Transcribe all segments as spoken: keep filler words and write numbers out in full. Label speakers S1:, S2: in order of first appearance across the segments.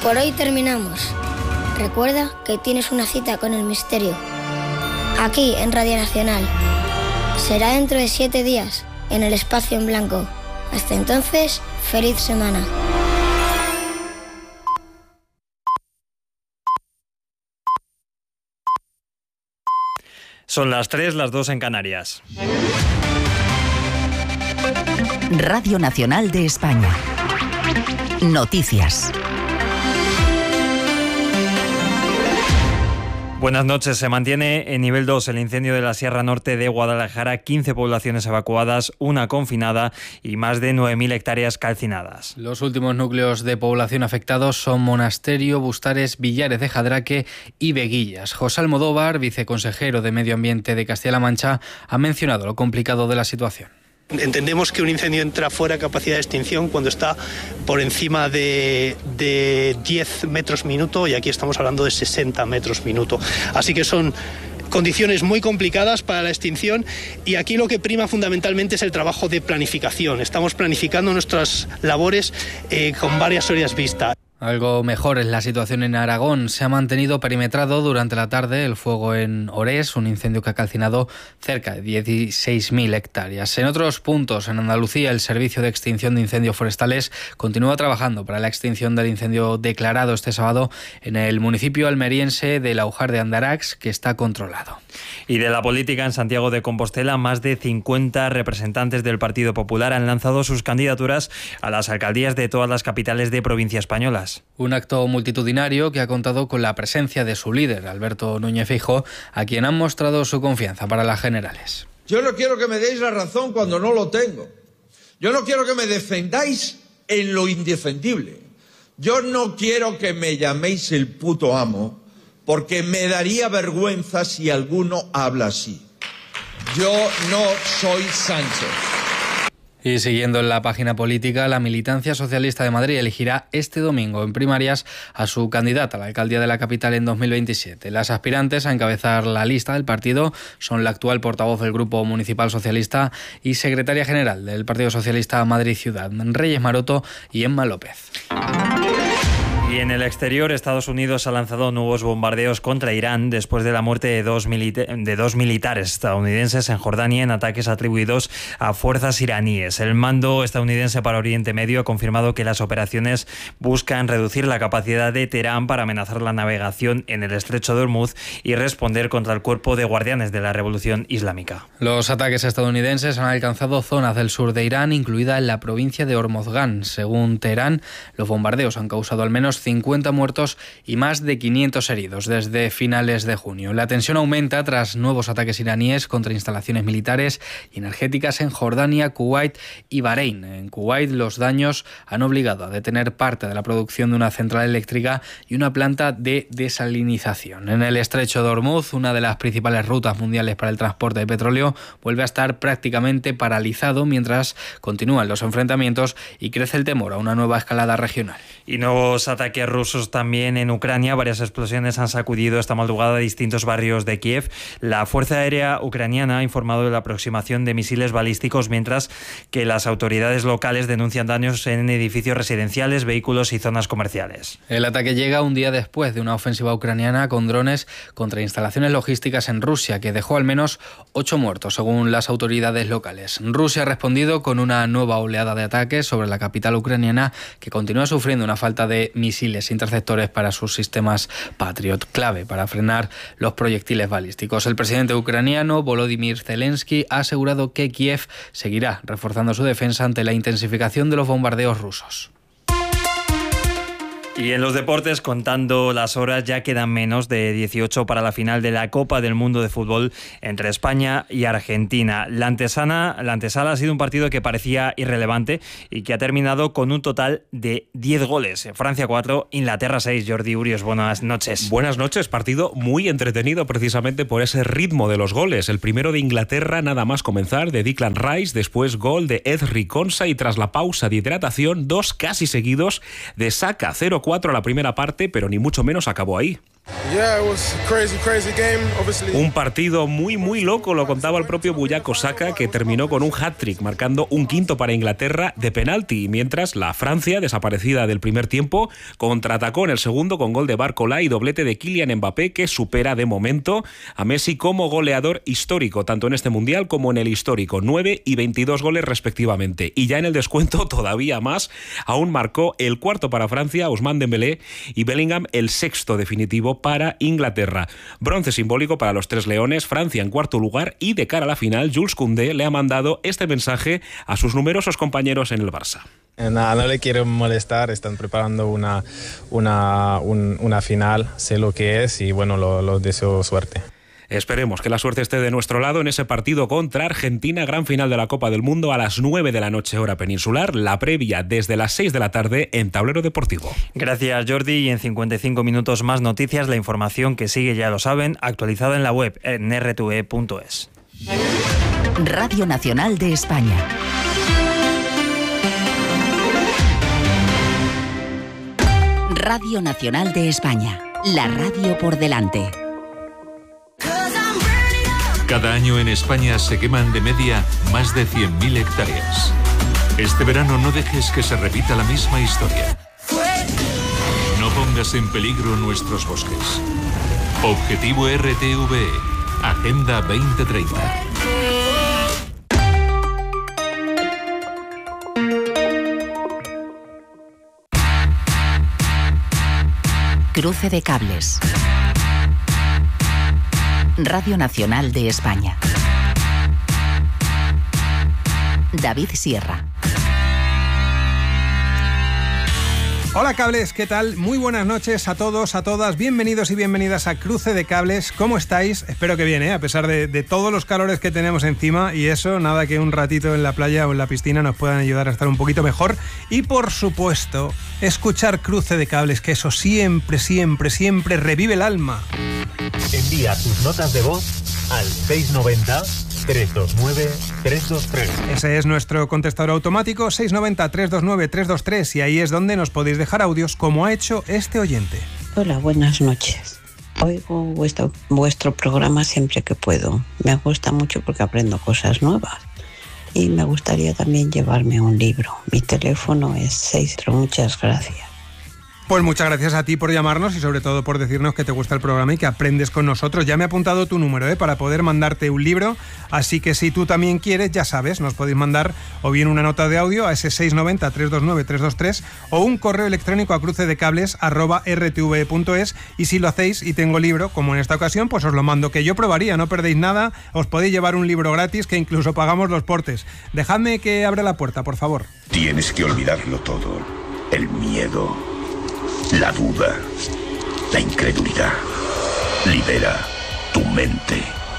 S1: Por hoy terminamos. Recuerda que tienes una cita con el misterio. Aquí en Radio Nacional. Será dentro de siete días, en el espacio en blanco. Hasta entonces, feliz semana.
S2: Son las tres, las dos en Canarias.
S3: Radio Nacional de España. Noticias.
S2: Buenas noches. Se mantiene en nivel dos el incendio de la Sierra Norte de Guadalajara, quince poblaciones evacuadas, una confinada y más de nueve mil hectáreas calcinadas.
S4: Los últimos núcleos de población afectados son Monasterio, Bustares, Villares de Jadraque y Veguillas. José Almodóvar, viceconsejero de Medio Ambiente de Castilla-La Mancha, ha mencionado lo complicado de la situación.
S5: Entendemos que un incendio entra fuera de capacidad de extinción cuando está por encima de, de diez metros minuto y aquí estamos hablando de sesenta metros minuto. Así que son condiciones muy complicadas para la extinción y aquí lo que prima fundamentalmente es el trabajo de planificación. Estamos planificando nuestras labores eh, con varias horas vista.
S4: Algo mejor es la situación en Aragón. Se ha mantenido perimetrado durante la tarde el fuego en Orés, un incendio que ha calcinado cerca de dieciséis mil hectáreas. En otros puntos, en Andalucía, el Servicio de Extinción de Incendios Forestales continúa trabajando para la extinción del incendio declarado este sábado en el municipio almeriense de Laujar de Andarax, que está controlado.
S2: Y de la política, en Santiago de Compostela, más de cincuenta representantes del Partido Popular han lanzado sus candidaturas a las alcaldías de todas las capitales de provincia españolas.
S4: Un acto multitudinario que ha contado con la presencia de su líder, Alberto Núñez Feijóo, a quien han mostrado su confianza para las generales.
S6: Yo no quiero que me deis la razón cuando no lo tengo. Yo no quiero que me defendáis en lo indefendible. Yo no quiero que me llaméis el puto amo, porque me daría vergüenza si alguno habla así. Yo no soy Sánchez.
S4: Y siguiendo en la página política, la militancia socialista de Madrid elegirá este domingo en primarias a su candidata a la alcaldía de la capital en dos mil veintisiete. Las aspirantes a encabezar la lista del partido son la actual portavoz del Grupo Municipal Socialista y secretaria general del Partido Socialista Madrid Ciudad, Reyes Maroto y Emma López.
S2: Y en el exterior, Estados Unidos ha lanzado nuevos bombardeos contra Irán después de la muerte de dos, milita- de dos militares estadounidenses en Jordania en ataques atribuidos a fuerzas iraníes. El mando estadounidense para Oriente Medio ha confirmado que las operaciones buscan reducir la capacidad de Teherán para amenazar la navegación en el estrecho de Hormuz y responder contra el cuerpo de guardianes de la Revolución Islámica.
S4: Los ataques estadounidenses han alcanzado zonas del sur de Irán, incluida en la provincia de Hormozgán. Según Teherán, los bombardeos han causado al menos cincuenta muertos y más de quinientos heridos desde finales de junio. La tensión aumenta tras nuevos ataques iraníes contra instalaciones militares y energéticas en Jordania, Kuwait y Bahrein. En Kuwait, los daños han obligado a detener parte de la producción de una central eléctrica y una planta de desalinización. En el estrecho de Hormuz, una de las principales rutas mundiales para el transporte de petróleo, vuelve a estar prácticamente paralizado mientras continúan los enfrentamientos y crece el temor a una nueva escalada regional.
S2: Y nuevos ataques rusos también en Ucrania. Varias explosiones han sacudido esta madrugada distintos barrios de Kiev. La Fuerza Aérea Ucraniana ha informado de la aproximación de misiles balísticos, mientras que las autoridades locales denuncian daños en edificios residenciales, vehículos y zonas comerciales.
S4: El ataque llega un día después de una ofensiva ucraniana con drones contra instalaciones logísticas en Rusia, que dejó al menos ocho muertos, según las autoridades locales. Rusia ha respondido con una nueva oleada de ataques sobre la capital ucraniana, que continúa sufriendo una falta de misiles interceptores para sus sistemas Patriot, clave para frenar los proyectiles balísticos. El presidente ucraniano Volodymyr Zelensky ha asegurado que Kiev seguirá reforzando su defensa ante la intensificación de los bombardeos rusos.
S2: Y en los deportes, contando las horas, ya quedan menos de dieciocho para la final de la Copa del Mundo de Fútbol entre España y Argentina. La antesana, la antesala ha sido un partido que parecía irrelevante y que ha terminado con un total de diez goles. Francia cuatro, Inglaterra seis. Jordi Urios, buenas noches.
S7: Buenas noches, partido muy entretenido precisamente por ese ritmo de los goles. El primero de Inglaterra nada más comenzar, de Declan Rice, después gol de Ezri Konsa y tras la pausa de hidratación, dos casi seguidos de Saka. cero cuatro a la primera parte, pero ni mucho menos acabó ahí. Un partido muy muy loco, lo contaba el propio Bukayo Saka, que terminó con un hat-trick, marcando un quinto para Inglaterra de penalti, mientras la Francia, desaparecida del primer tiempo, contraatacó en el segundo con gol de Barcola y doblete de Kylian Mbappé, que supera de momento a Messi como goleador histórico, tanto en este Mundial como en el histórico, nueve y veintidós goles respectivamente. Y ya en el descuento todavía más, aún marcó el cuarto para Francia, Ousmane Dembélé, y Bellingham el sexto definitivo para Inglaterra. Bronce simbólico para los tres leones, Francia en cuarto lugar, y de cara a la final, Jules Koundé le ha mandado este mensaje a sus numerosos compañeros en el Barça.
S8: Nada, no le quiero molestar, están preparando una, una, un, una final, sé lo que es y bueno, lo, lo deseo suerte.
S7: Esperemos que la suerte esté de nuestro lado en ese partido contra Argentina, gran final de la Copa del Mundo a las nueve de la noche hora peninsular, la previa desde las seis de la tarde en Tablero Deportivo.
S2: Gracias, Jordi, y en cincuenta y cinco minutos más noticias, la información que sigue, ya lo saben, actualizada en la web en erre te ve punto es.
S3: Radio Nacional de España. Radio Nacional de España, la radio por delante.
S9: Cada año en España se queman de media más de cien mil hectáreas. Este verano no dejes que se repita la misma historia. No pongas en peligro nuestros bosques. Objetivo erre te ve, Agenda veinte treinta.
S3: Cruce de cables. Radio Nacional de España. David Sierra.
S10: Hola cables, ¿qué tal? Muy buenas noches a todos, a todas. Bienvenidos y bienvenidas a Cruce de Cables. ¿Cómo estáis? Espero que bien, ¿eh? A pesar de, de todos los calores que tenemos encima y eso, nada que un ratito en la playa o en la piscina nos puedan ayudar a estar un poquito mejor. Y por supuesto, escuchar Cruce de Cables, que eso siempre, siempre, siempre revive el alma.
S11: Envía tus notas de voz al seis noventa, trescientos veintinueve, trescientos veintitrés.
S10: Ese es nuestro contestador automático, seis noventa, trescientos veintinueve, trescientos veintitrés, y ahí es donde nos podéis dejar audios como ha hecho este oyente.
S12: Hola, buenas noches. Oigo vuestro, vuestro programa siempre que puedo. Me gusta mucho porque aprendo cosas nuevas. Y me gustaría también llevarme un libro. Mi teléfono es seis. Muchas gracias.
S10: Pues muchas gracias a ti por llamarnos y sobre todo por decirnos que te gusta el programa y que aprendes con nosotros. Ya me he apuntado tu número ¿eh? para poder mandarte un libro, así que si tú también quieres, ya sabes, nos podéis mandar o bien una nota de audio a ese seis noventa, trescientos veintinueve, trescientos veintitrés o un correo electrónico a crucedecables arroba erre te ve punto es, y si lo hacéis y tengo libro, como en esta ocasión, pues os lo mando, que yo probaría, no perdéis nada, os podéis llevar un libro gratis que incluso pagamos los portes. Dejadme que abra la puerta, por favor.
S13: Tienes que olvidarlo todo, el miedo, la duda, la incredulidad. Libera tu mente.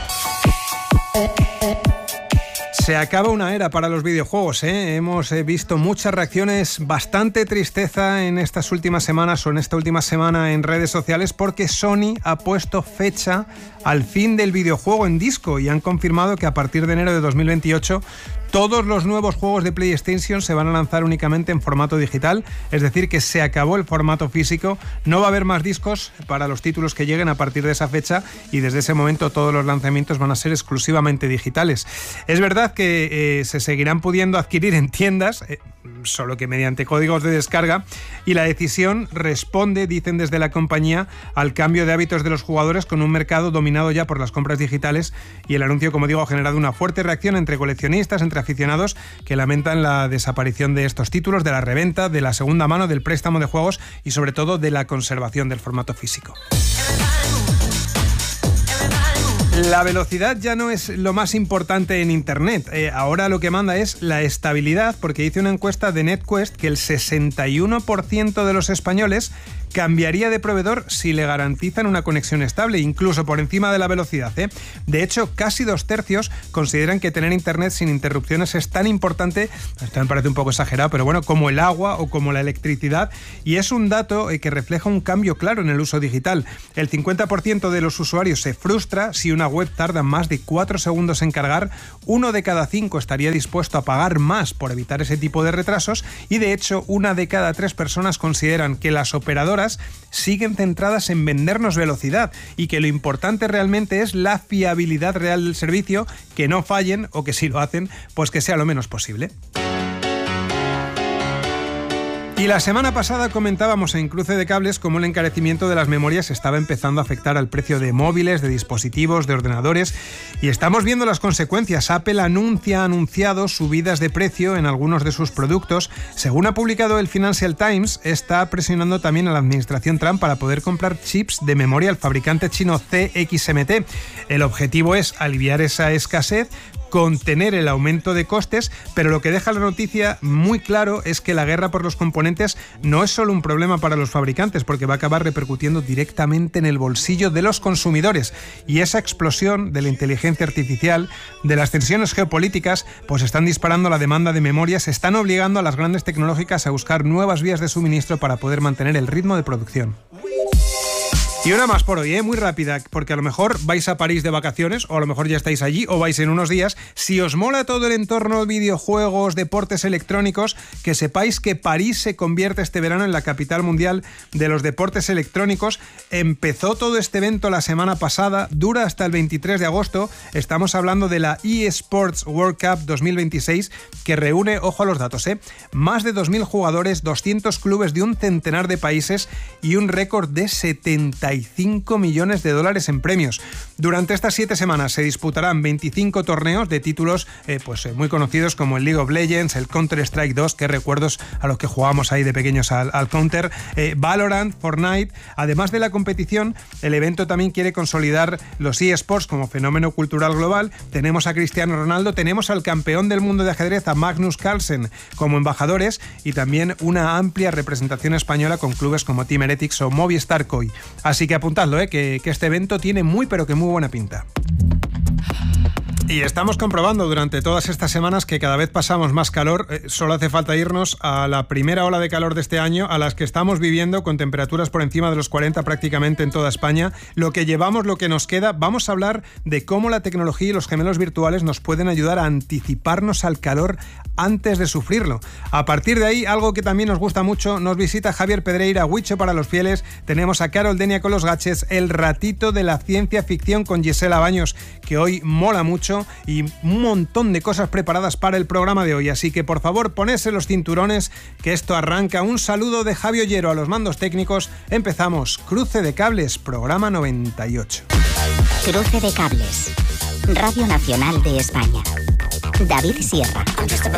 S10: Se acaba una era para los videojuegos, ¿eh? Hemos eh, visto muchas reacciones, bastante tristeza en estas últimas semanas o en esta última semana en redes sociales porque Sony ha puesto fecha al fin del videojuego en disco y han confirmado que a partir de enero de dos mil veintiocho todos los nuevos juegos de PlayStation se van a lanzar únicamente en formato digital, es decir, que se acabó el formato físico, no va a haber más discos para los títulos que lleguen a partir de esa fecha y desde ese momento todos los lanzamientos van a ser exclusivamente digitales. Es verdad que eh, se seguirán pudiendo adquirir en tiendas, eh, solo que mediante códigos de descarga, y la decisión responde, dicen desde la compañía, al cambio de hábitos de los jugadores con un mercado dominado ya por las compras digitales, y el anuncio, como digo, ha generado una fuerte reacción entre coleccionistas, entre aficionados que lamentan la desaparición de estos títulos, de la reventa, de la segunda mano, del préstamo de juegos y sobre todo de la conservación del formato físico. La velocidad ya no es lo más importante en Internet. Eh, ahora lo que manda es la estabilidad, porque hice una encuesta de NetQuest que el sesenta y uno por ciento de los españoles cambiaría de proveedor si le garantizan una conexión estable, incluso por encima de la velocidad, ¿eh? De hecho, casi dos tercios consideran que tener internet sin interrupciones es tan importante, esto me parece un poco exagerado, pero bueno, como el agua o como la electricidad, y es un dato que refleja un cambio claro en el uso digital. El cincuenta por ciento de los usuarios se frustra si una la web tarda más de cuatro segundos en cargar, uno de cada cinco estaría dispuesto a pagar más por evitar ese tipo de retrasos y de hecho una de cada tres personas consideran que las operadoras siguen centradas en vendernos velocidad y que lo importante realmente es la fiabilidad real del servicio, que no fallen o que si lo hacen, pues que sea lo menos posible. Y la semana pasada comentábamos en Cruce de Cables cómo el encarecimiento de las memorias estaba empezando a afectar al precio de móviles, de dispositivos, de ordenadores, y estamos viendo las consecuencias. Apple anuncia, ha anunciado subidas de precio en algunos de sus productos. Según ha publicado el Financial Times, está presionando también a la administración Trump para poder comprar chips de memoria al fabricante chino C X M T. El objetivo es aliviar esa escasez, contener el aumento de costes, pero lo que deja la noticia muy claro es que la guerra por los componentes no es solo un problema para los fabricantes, porque va a acabar repercutiendo directamente en el bolsillo de los consumidores. Y esa explosión de la inteligencia artificial, de las tensiones geopolíticas, pues están disparando la demanda de memorias, están obligando a las grandes tecnológicas a buscar nuevas vías de suministro para poder mantener el ritmo de producción. Y una más por hoy, ¿eh? Muy rápida, porque a lo mejor vais a París de vacaciones, o a lo mejor ya estáis allí, o vais en unos días. Si os mola todo el entorno, videojuegos, deportes electrónicos, que sepáis que París se convierte este verano en la capital mundial de los deportes electrónicos. Empezó todo este evento la semana pasada, dura hasta el veintitrés de agosto. Estamos hablando de la eSports World Cup dos mil veintiséis, que reúne, ojo a los datos, ¿eh? más de dos mil jugadores, doscientos clubes de un centenar de países y un récord de setenta y cinco millones de dólares en premios. Durante estas siete semanas se disputarán veinticinco torneos de títulos eh, pues, eh, muy conocidos como el League of Legends, el Counter-Strike dos, que recuerdos a los que jugábamos ahí de pequeños al, al Counter, eh, Valorant, Fortnite. Además de la competición, el evento también quiere consolidar los eSports como fenómeno cultural global. Tenemos a Cristiano Ronaldo, tenemos al campeón del mundo de ajedrez, a Magnus Carlsen, como embajadores, y también una amplia representación española con clubes como Team Heretics o Movistar Koi. Así que apuntadlo, ¿eh? que, que este evento tiene muy pero que muy buena pinta. Y estamos comprobando durante todas estas semanas que cada vez pasamos más calor. Eh, solo hace falta irnos a la primera ola de calor de este año, a las que estamos viviendo con temperaturas por encima de los cuarenta prácticamente en toda España. Lo que llevamos, lo que nos queda, vamos a hablar de cómo la tecnología y los gemelos virtuales nos pueden ayudar a anticiparnos al calor antes de sufrirlo. A partir de ahí, algo que también nos gusta mucho, nos visita Javier Pedreira, Huicho para los fieles, tenemos a Carol Denia con los gaches, el ratito de la ciencia ficción con Gisela Baños, que hoy mola mucho, y un montón de cosas preparadas para el programa de hoy, así que por favor ponedse los cinturones que esto arranca. Un saludo de Javi Ollero a los mandos técnicos. Empezamos Cruce de Cables, programa noventa y ocho.
S14: Cruce de Cables, Radio Nacional de España. David Sierra.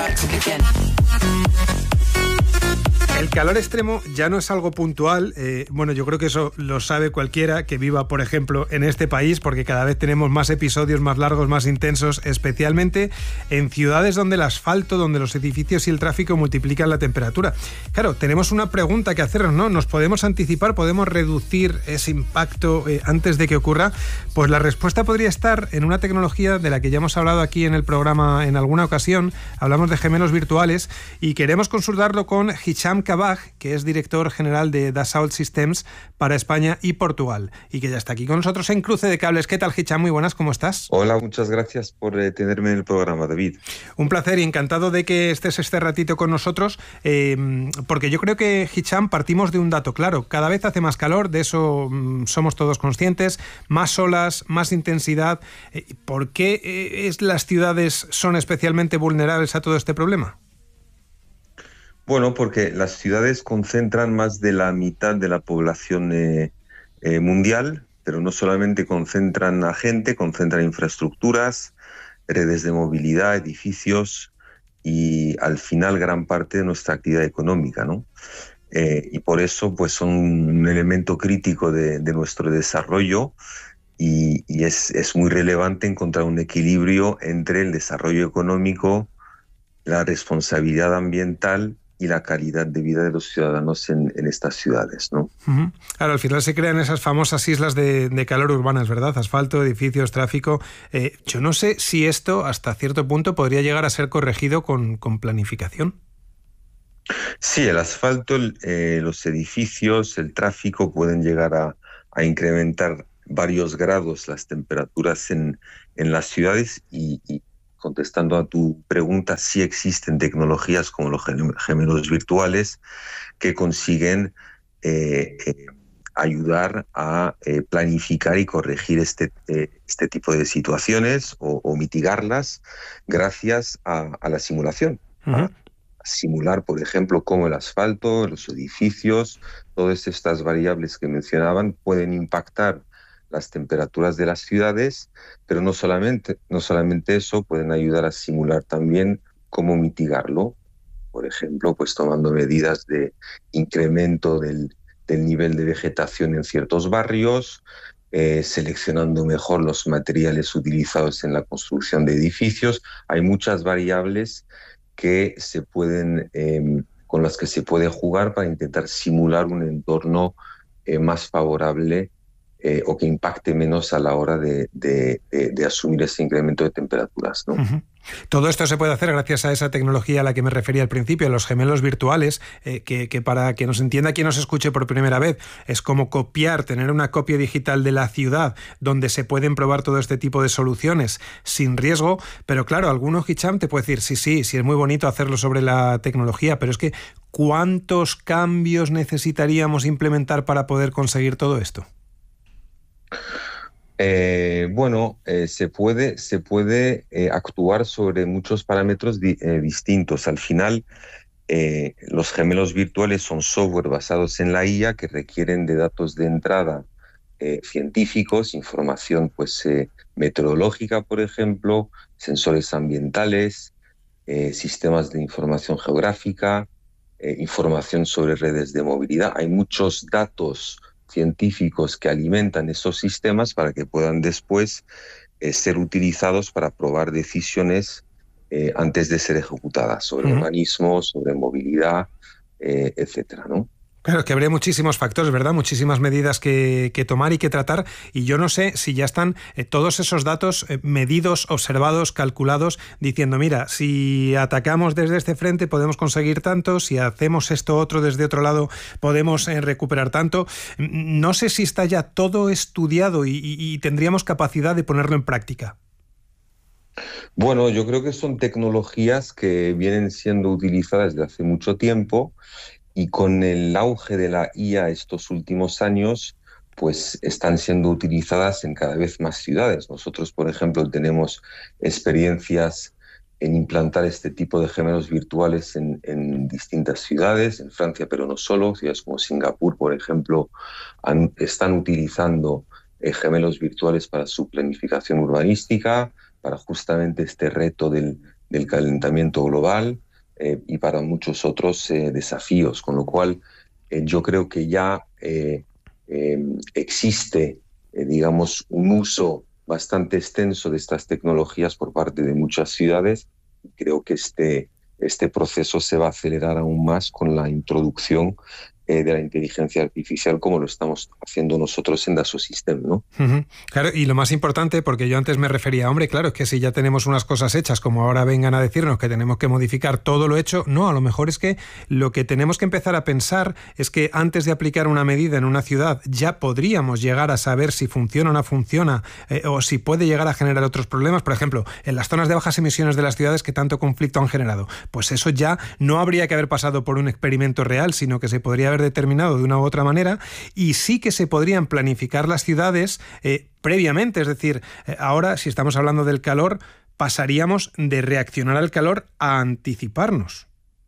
S10: El calor extremo ya no es algo puntual. Eh, bueno, yo creo que eso lo sabe cualquiera que viva, por ejemplo, en este país, porque cada vez tenemos más episodios más largos, más intensos, especialmente en ciudades donde el asfalto, donde los edificios y el tráfico multiplican la temperatura. Claro, tenemos una pregunta que hacernos, ¿no? ¿Nos podemos anticipar, podemos reducir ese impacto eh, antes de que ocurra? Pues la respuesta podría estar en una tecnología de la que ya hemos hablado aquí en el programa en alguna ocasión. Hablamos de gemelos virtuales y queremos consultarlo con Hicham Kabaj, que es director general de Dassault Systems para España y Portugal, y que ya está aquí con nosotros en Cruce de Cables. ¿Qué tal, Hicham? Muy buenas, ¿cómo estás?
S15: Hola, muchas gracias por eh, tenerme en el programa, David.
S10: Un placer y encantado de que estés este ratito con nosotros, eh, porque yo creo que, Hicham, partimos de un dato claro. Cada vez hace más calor, de eso mm, somos todos conscientes, más olas, más intensidad. Eh, ¿Por qué eh, es, las ciudades son especialmente vulnerables a todo este problema?
S15: Bueno, porque las ciudades concentran más de la mitad de la población eh, eh, mundial, pero no solamente concentran a gente, concentran infraestructuras, redes de movilidad, edificios y al final gran parte de nuestra actividad económica, ¿no? Eh, y por eso pues son un elemento crítico de, de nuestro desarrollo y, y es, es muy relevante encontrar un equilibrio entre el desarrollo económico, la responsabilidad ambiental y la calidad de vida de los ciudadanos en, en estas ciudades, ¿no?
S10: Uh-huh. Claro, al final se crean esas famosas islas de, de calor urbanas, ¿verdad? Asfalto, edificios, tráfico. Eh, yo no sé si esto, hasta cierto punto, podría llegar a ser corregido con, con planificación.
S15: Sí, el asfalto, eh, los edificios, el tráfico pueden llegar a, a incrementar varios grados las temperaturas en, en las ciudades y, y contestando a tu pregunta, sí existen tecnologías como los gemelos virtuales que consiguen eh, eh, ayudar a eh, planificar y corregir este, eh, este tipo de situaciones o, o mitigarlas gracias a, a la simulación. Uh-huh. A simular, por ejemplo, cómo el asfalto, los edificios, todas estas variables que mencionaban pueden impactar las temperaturas de las ciudades, pero no solamente, no solamente eso, pueden ayudar a simular también cómo mitigarlo. Por ejemplo, pues tomando medidas de incremento del, del nivel de vegetación en ciertos barrios, eh, seleccionando mejor los materiales utilizados en la construcción de edificios. Hay muchas variables que se pueden, eh, con las que se puede jugar para intentar simular un entorno eh, más favorable eh, o que impacte menos a la hora de, de, de, de asumir ese incremento de temperaturas, ¿no?
S10: Uh-huh. Todo esto se puede hacer gracias a esa tecnología a la que me refería al principio, los gemelos virtuales, eh, que, que para que nos entienda quien nos escuche por primera vez, es como copiar, tener una copia digital de la ciudad donde se pueden probar todo este tipo de soluciones sin riesgo, pero claro, alguno Hicham te puede decir, sí, sí, sí es muy bonito hacerlo sobre la tecnología, pero es que ¿cuántos cambios necesitaríamos implementar para poder conseguir todo esto?
S15: Eh, bueno, eh, se puede, se puede eh, actuar sobre muchos parámetros di, eh, distintos. Al final, eh, los gemelos virtuales son software basados en la I A que requieren de datos de entrada eh, científicos, información pues, eh, meteorológica, por ejemplo, sensores ambientales, eh, sistemas de información geográfica, eh, información sobre redes de movilidad. Hay muchos datos científicos que alimentan esos sistemas para que puedan después eh, ser utilizados para probar decisiones eh, antes de ser ejecutadas sobre uh-huh. urbanismo, sobre movilidad, eh, etcétera, ¿no?
S10: Claro, que habría muchísimos factores, ¿verdad? Muchísimas medidas que, que tomar y que tratar. Y yo no sé si ya están eh, todos esos datos eh, medidos, observados, calculados, diciendo, mira, si atacamos desde este frente podemos conseguir tanto, si hacemos esto otro desde otro lado podemos eh, recuperar tanto. No sé si está ya todo estudiado y, y, y tendríamos capacidad de ponerlo en práctica.
S15: Bueno, yo creo que son tecnologías que vienen siendo utilizadas desde hace mucho tiempo. Y con el auge de la I A estos últimos años, pues están siendo utilizadas en cada vez más ciudades. Nosotros, por ejemplo, tenemos experiencias en implantar este tipo de gemelos virtuales en, en distintas ciudades, en Francia, pero no solo. Ciudades como Singapur, por ejemplo, han, están utilizando eh, gemelos virtuales para su planificación urbanística, para justamente este reto del, del calentamiento global. Eh, y para muchos otros eh, desafíos, con lo cual eh, yo creo que ya eh, eh, existe, eh, digamos, un uso bastante extenso de estas tecnologías por parte de muchas ciudades y creo que este, este proceso se va a acelerar aún más con la introducción eh, de la inteligencia artificial como lo estamos haciendo nosotros en Dassault Systèmes, ¿no?
S10: Uh-huh. Claro, y lo más importante, porque yo antes me refería, hombre, claro, es que si ya tenemos unas cosas hechas, como ahora vengan a decirnos que tenemos que modificar todo lo hecho, no, a lo mejor es que lo que tenemos que empezar a pensar es que antes de aplicar una medida en una ciudad ya podríamos llegar a saber si funciona o no funciona eh, o si puede llegar a generar otros problemas. Por ejemplo, en las zonas de bajas emisiones de las ciudades que tanto conflicto han generado, pues eso ya no habría que haber pasado por un experimento real, sino que se podría haber determinado de una u otra manera y sí que se podrían planificar las ciudades eh, previamente, es decir, eh, ahora si estamos hablando del calor, pasaríamos de reaccionar al calor a anticiparnos.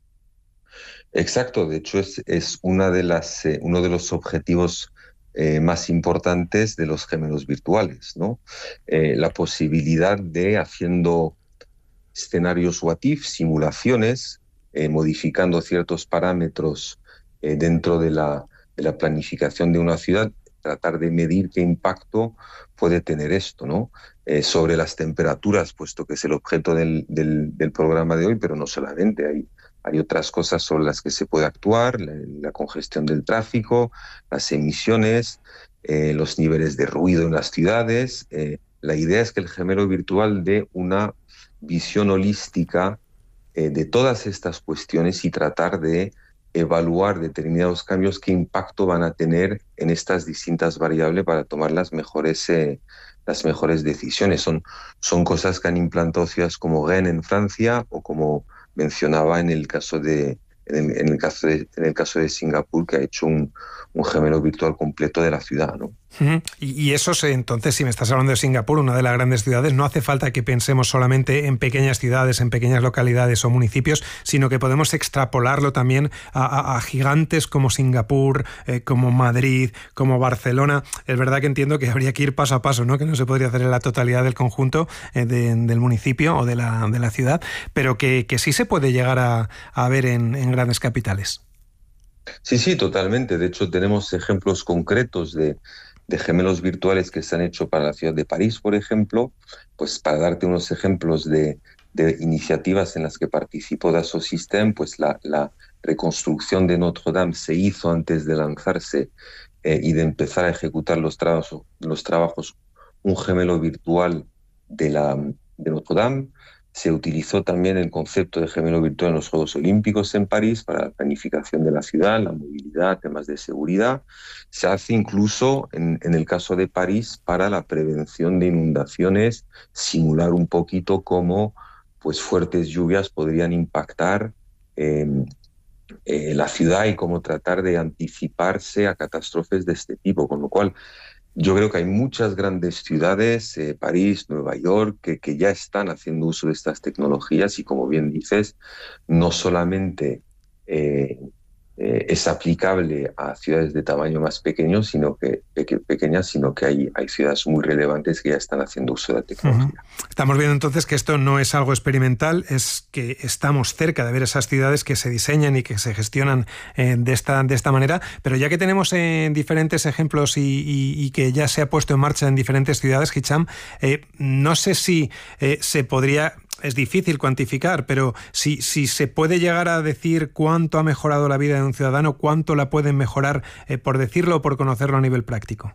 S15: Exacto, de hecho es, es una de las, eh, uno de los objetivos eh, más importantes de los gemelos virtuales, ¿no? Eh, la posibilidad de, haciendo escenarios what if, simulaciones, eh, modificando ciertos parámetros eh, dentro de la, de la planificación de una ciudad, tratar de medir qué impacto puede tener esto, ¿no? Eh, sobre las temperaturas, puesto que es el objeto del, del, del programa de hoy, pero no solamente, hay, hay otras cosas sobre las que se puede actuar, la, la congestión del tráfico, las emisiones, eh, los niveles de ruido en las ciudades. Eh, la idea es que el gemelo virtual dé una visión holística eh, de todas estas cuestiones y tratar de evaluar determinados cambios, qué impacto van a tener en estas distintas variables para tomar las mejores, eh, las mejores decisiones. Son, son cosas que han implantado ciudades como Rennes en Francia o como mencionaba en el caso de, en el, en el caso de, en el caso de Singapur, que ha hecho un, un gemelo virtual completo de la ciudad, ¿no?
S10: Uh-huh. Y, y eso, entonces, si me estás hablando de Singapur, una de las grandes ciudades, no hace falta que pensemos solamente en pequeñas ciudades, en pequeñas localidades o municipios, sino que podemos extrapolarlo también a, a, a gigantes como Singapur, eh, como Madrid, como Barcelona. Es verdad que entiendo que habría que ir paso a paso, ¿no? Que no se podría hacer en la totalidad del conjunto eh, de, del municipio o de la, de la ciudad, pero que, que sí se puede llegar a, a ver en, en grandes capitales.
S15: Sí, sí, totalmente. De hecho, tenemos ejemplos concretos de de gemelos virtuales que se han hecho para la ciudad de París, por ejemplo. Pues para darte unos ejemplos de, de iniciativas en las que participó Dassault Systèmes, pues la, la reconstrucción de Notre Dame se hizo antes de lanzarse eh, y de empezar a ejecutar los trabajos, los trabajos un gemelo virtual de, la, de Notre Dame. Se utilizó también el concepto de gemelo virtual en los Juegos Olímpicos en París para la planificación de la ciudad, la movilidad, temas de seguridad. Se hace incluso, en, en el caso de París, para la prevención de inundaciones, simular un poquito cómo pues, fuertes lluvias podrían impactar eh, eh, la ciudad y cómo tratar de anticiparse a catástrofes de este tipo. Con lo cual, yo creo que hay muchas grandes ciudades, eh, París, Nueva York, que, que ya están haciendo uso de estas tecnologías y, como bien dices, no solamente eh, eh, es aplicable a ciudades de tamaño más pequeño, sino que peque, pequeñas, sino que hay, hay ciudades muy relevantes que ya están haciendo uso de la tecnología.
S10: Uh-huh. Estamos viendo entonces que esto no es algo experimental, es que estamos cerca de ver esas ciudades que se diseñan y que se gestionan eh, de, esta, de esta manera, pero ya que tenemos eh, diferentes ejemplos y, y, y que ya se ha puesto en marcha en diferentes ciudades, Hicham, eh, no sé si eh, se podría... Es difícil cuantificar, pero si, si se puede llegar a decir cuánto ha mejorado la vida de un ciudadano, cuánto la pueden mejorar, eh, por decirlo o por conocerlo a nivel práctico.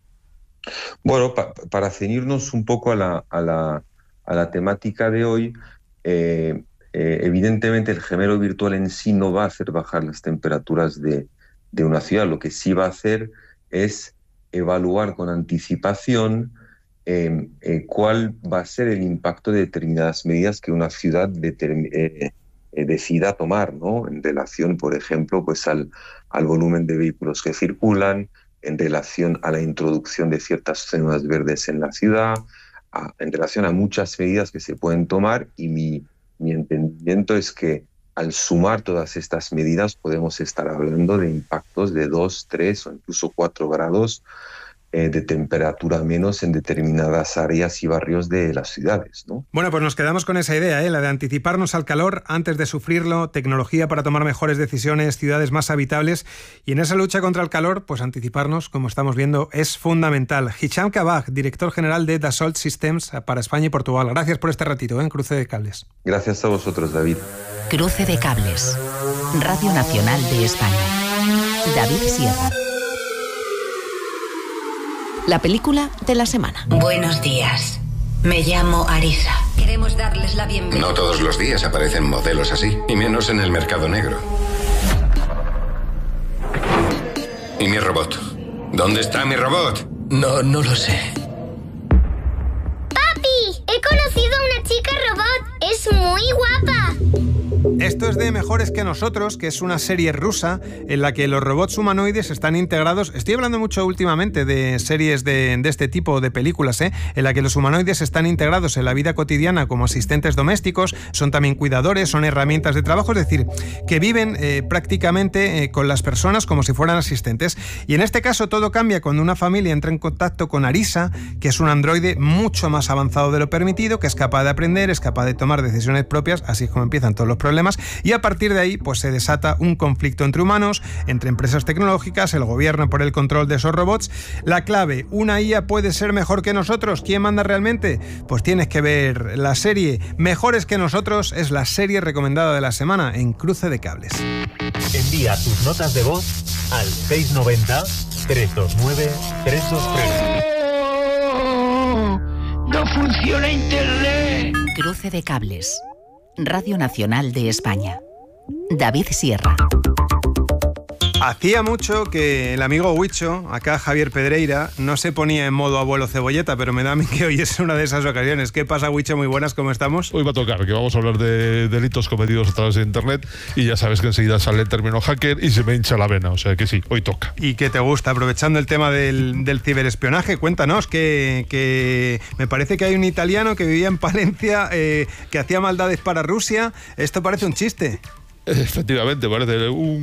S15: Bueno, pa, para ceñirnos un poco a la, a la, a la temática de hoy, eh, eh, evidentemente el gemelo virtual en sí no va a hacer bajar las temperaturas de, de una ciudad. Lo que sí va a hacer es evaluar con anticipación Eh, eh, cuál va a ser el impacto de determinadas medidas que una ciudad determ- eh, eh, decida tomar, ¿no? En relación, por ejemplo, pues al, al volumen de vehículos que circulan, en relación a la introducción de ciertas zonas verdes en la ciudad, a, en relación a muchas medidas que se pueden tomar, y mi, mi entendimiento es que al sumar todas estas medidas podemos estar hablando de impactos de dos, tres o incluso cuatro grados Eh, de temperatura menos en determinadas áreas y barrios de las ciudades, ¿no?
S10: Bueno, pues nos quedamos con esa idea, ¿eh? La de anticiparnos al calor antes de sufrirlo, tecnología para tomar mejores decisiones, ciudades más habitables, y en esa lucha contra el calor, pues anticiparnos, como estamos viendo, es fundamental. Hicham Kabaj, director general de Dassault Systèmes para España y Portugal. Gracias por este ratito, ¿eh? En Cruce de Cables.
S15: Gracias a vosotros, David.
S3: Cruce de Cables, Radio Nacional de España. David Sierra. La película de la semana.
S16: Buenos días. Me llamo Arisa. Queremos darles la bienvenida.
S17: No todos los días aparecen modelos así, y menos en el mercado negro. ¿Y mi robot? ¿Dónde está mi robot?
S18: No, no lo sé.
S1: ¡Papi! He conocido a una chica robot. Es muy guapa.
S10: Esto es de Mejores que Nosotros, que es una serie rusa en la que los robots humanoides están integrados. Estoy hablando mucho últimamente de series de, de este tipo de películas, ¿eh? En la que los humanoides están integrados en la vida cotidiana como asistentes domésticos, son también cuidadores, son herramientas de trabajo, es decir, que viven eh, prácticamente eh, con las personas como si fueran asistentes. Y en este caso todo cambia cuando una familia entra en contacto con Arisa, que es un androide mucho más avanzado de lo permitido, que es capaz de aprender, es capaz de tomar decisiones propias, así es como empiezan todos los problemas. Y a partir de ahí pues se desata un conflicto entre humanos, entre empresas tecnológicas, el gobierno por el control de esos robots. La clave, ¿una I A puede ser mejor que nosotros? ¿Quién manda realmente? Pues tienes que ver la serie Mejores que Nosotros, es la serie recomendada de la semana en Cruce de Cables.
S11: Envía tus notas de voz al seis nueve cero, tres dos nueve, tres dos tres.
S19: ¡No funciona Internet!
S3: Cruce de Cables, Radio Nacional de España. David Sierra.
S10: Hacía mucho que el amigo Huicho, acá Javier Pedreira, no se ponía en modo abuelo cebolleta, pero me da a mí que hoy es una de esas ocasiones. ¿Qué pasa, Huicho? Muy buenas, ¿cómo estamos?
S18: Hoy va a tocar, que vamos a hablar de delitos cometidos a través de Internet y ya sabes que enseguida sale el término hacker y se me hincha la vena, o sea que sí, hoy toca.
S10: ¿Y qué te gusta? Aprovechando el tema del, del ciberespionaje, cuéntanos que, que me parece que hay un italiano que vivía en Palencia eh, que hacía maldades para Rusia. Esto parece un chiste.
S18: Efectivamente, parece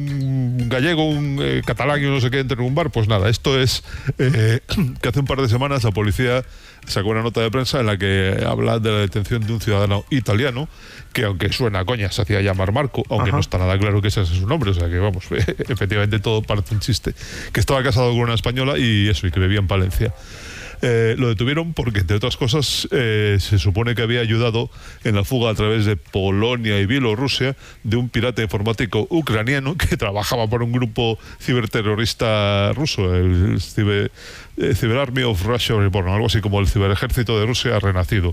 S18: un gallego, un eh, catalán y no sé qué entre en un bar. Pues nada, esto es eh, que hace un par de semanas la policía sacó una nota de prensa en la que habla de la detención de un ciudadano italiano que, aunque suena a coña, se hacía llamar Marco, aunque Ajá. no está nada claro que ese es su nombre, o sea que vamos, efectivamente todo parece un chiste, que estaba casado con una española y eso, y que vivía en Palencia. Eh, lo detuvieron porque, entre otras cosas, eh, se supone que había ayudado en la fuga a través de Polonia y Bielorrusia de un pirata informático ucraniano que trabajaba por un grupo ciberterrorista ruso, el Cyber, eh, Cyber Army of Russia Reborn, algo así como el ciberejército de Rusia renacido,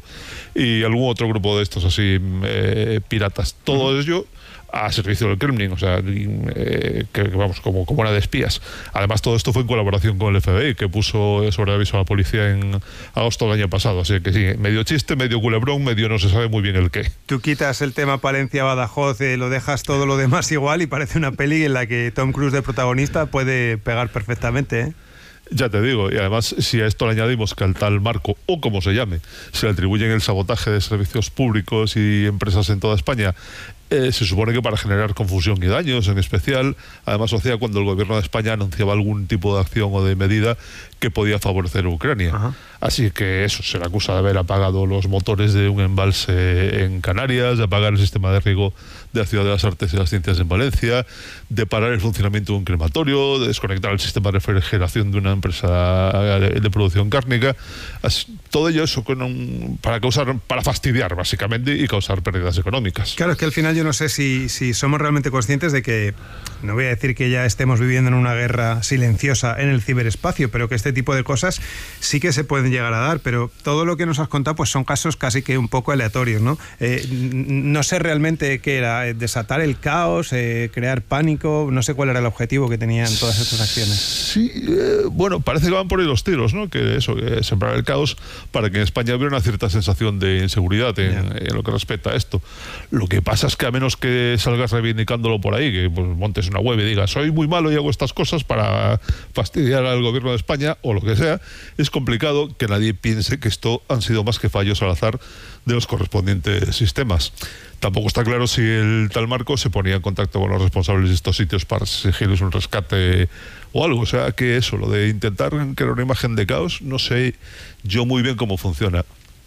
S18: y algún otro grupo de estos así eh, piratas. Todo uh-huh. ello a servicio del Kremlin, o sea, eh, que vamos, como, como una de espías. Además, todo esto fue en colaboración con el F B I, que puso sobre aviso a la policía en agosto del año pasado. Así que sí, medio chiste, medio culebrón, medio no se sabe muy bien el qué.
S10: Tú quitas el tema Palencia-Badajoz, eh, lo dejas todo lo demás igual y parece una peli en la que Tom Cruise de protagonista puede pegar perfectamente, ¿eh?
S18: Ya te digo, y además si a esto le añadimos que al tal Marco, o como se llame, se le atribuyen el sabotaje de servicios públicos y empresas en toda España, eh, se supone que para generar confusión y daños, en especial, además lo hacía cuando el gobierno de España anunciaba algún tipo de acción o de medida que podía favorecer a Ucrania. Ajá. Así que eso, se le acusa de haber apagado los motores de un embalse en Canarias, de apagar el sistema de riego de la Ciudad de las Artes y las Ciencias en Valencia, de parar el funcionamiento de un crematorio, de desconectar el sistema de refrigeración de una empresa de, de producción cárnica. Así, todo ello eso con un, para causar, para fastidiar básicamente y causar pérdidas económicas.
S10: Claro, es que al final yo no sé si, si somos realmente conscientes de que, no voy a decir que ya estemos viviendo en una guerra silenciosa en el ciberespacio, pero que este tipo de cosas sí que se pueden llegar a dar, pero todo lo que nos has contado pues son casos casi que un poco aleatorios, ¿no? Eh, no sé realmente qué era, desatar el caos, eh, crear pánico, no sé cuál era el objetivo que tenían todas estas acciones.
S18: Sí, eh, bueno, parece que van por ahí los tiros, ¿no? Que eso, que sembrar el caos para que en España hubiera una cierta sensación de inseguridad en, en lo que respecta a esto. Lo que pasa es que a menos que salgas reivindicándolo por ahí, que pues, montes una web y digas soy muy malo y hago estas cosas para fastidiar al gobierno de España o lo que sea, es complicado que nadie piense que esto han sido más que fallos al azar de los correspondientes sistemas. Tampoco está claro si el tal Marco se ponía en contacto con los responsables de estos sitios para exigirles un rescate o algo. O sea, que eso, lo de intentar crear una imagen de caos, no sé yo muy bien cómo funciona.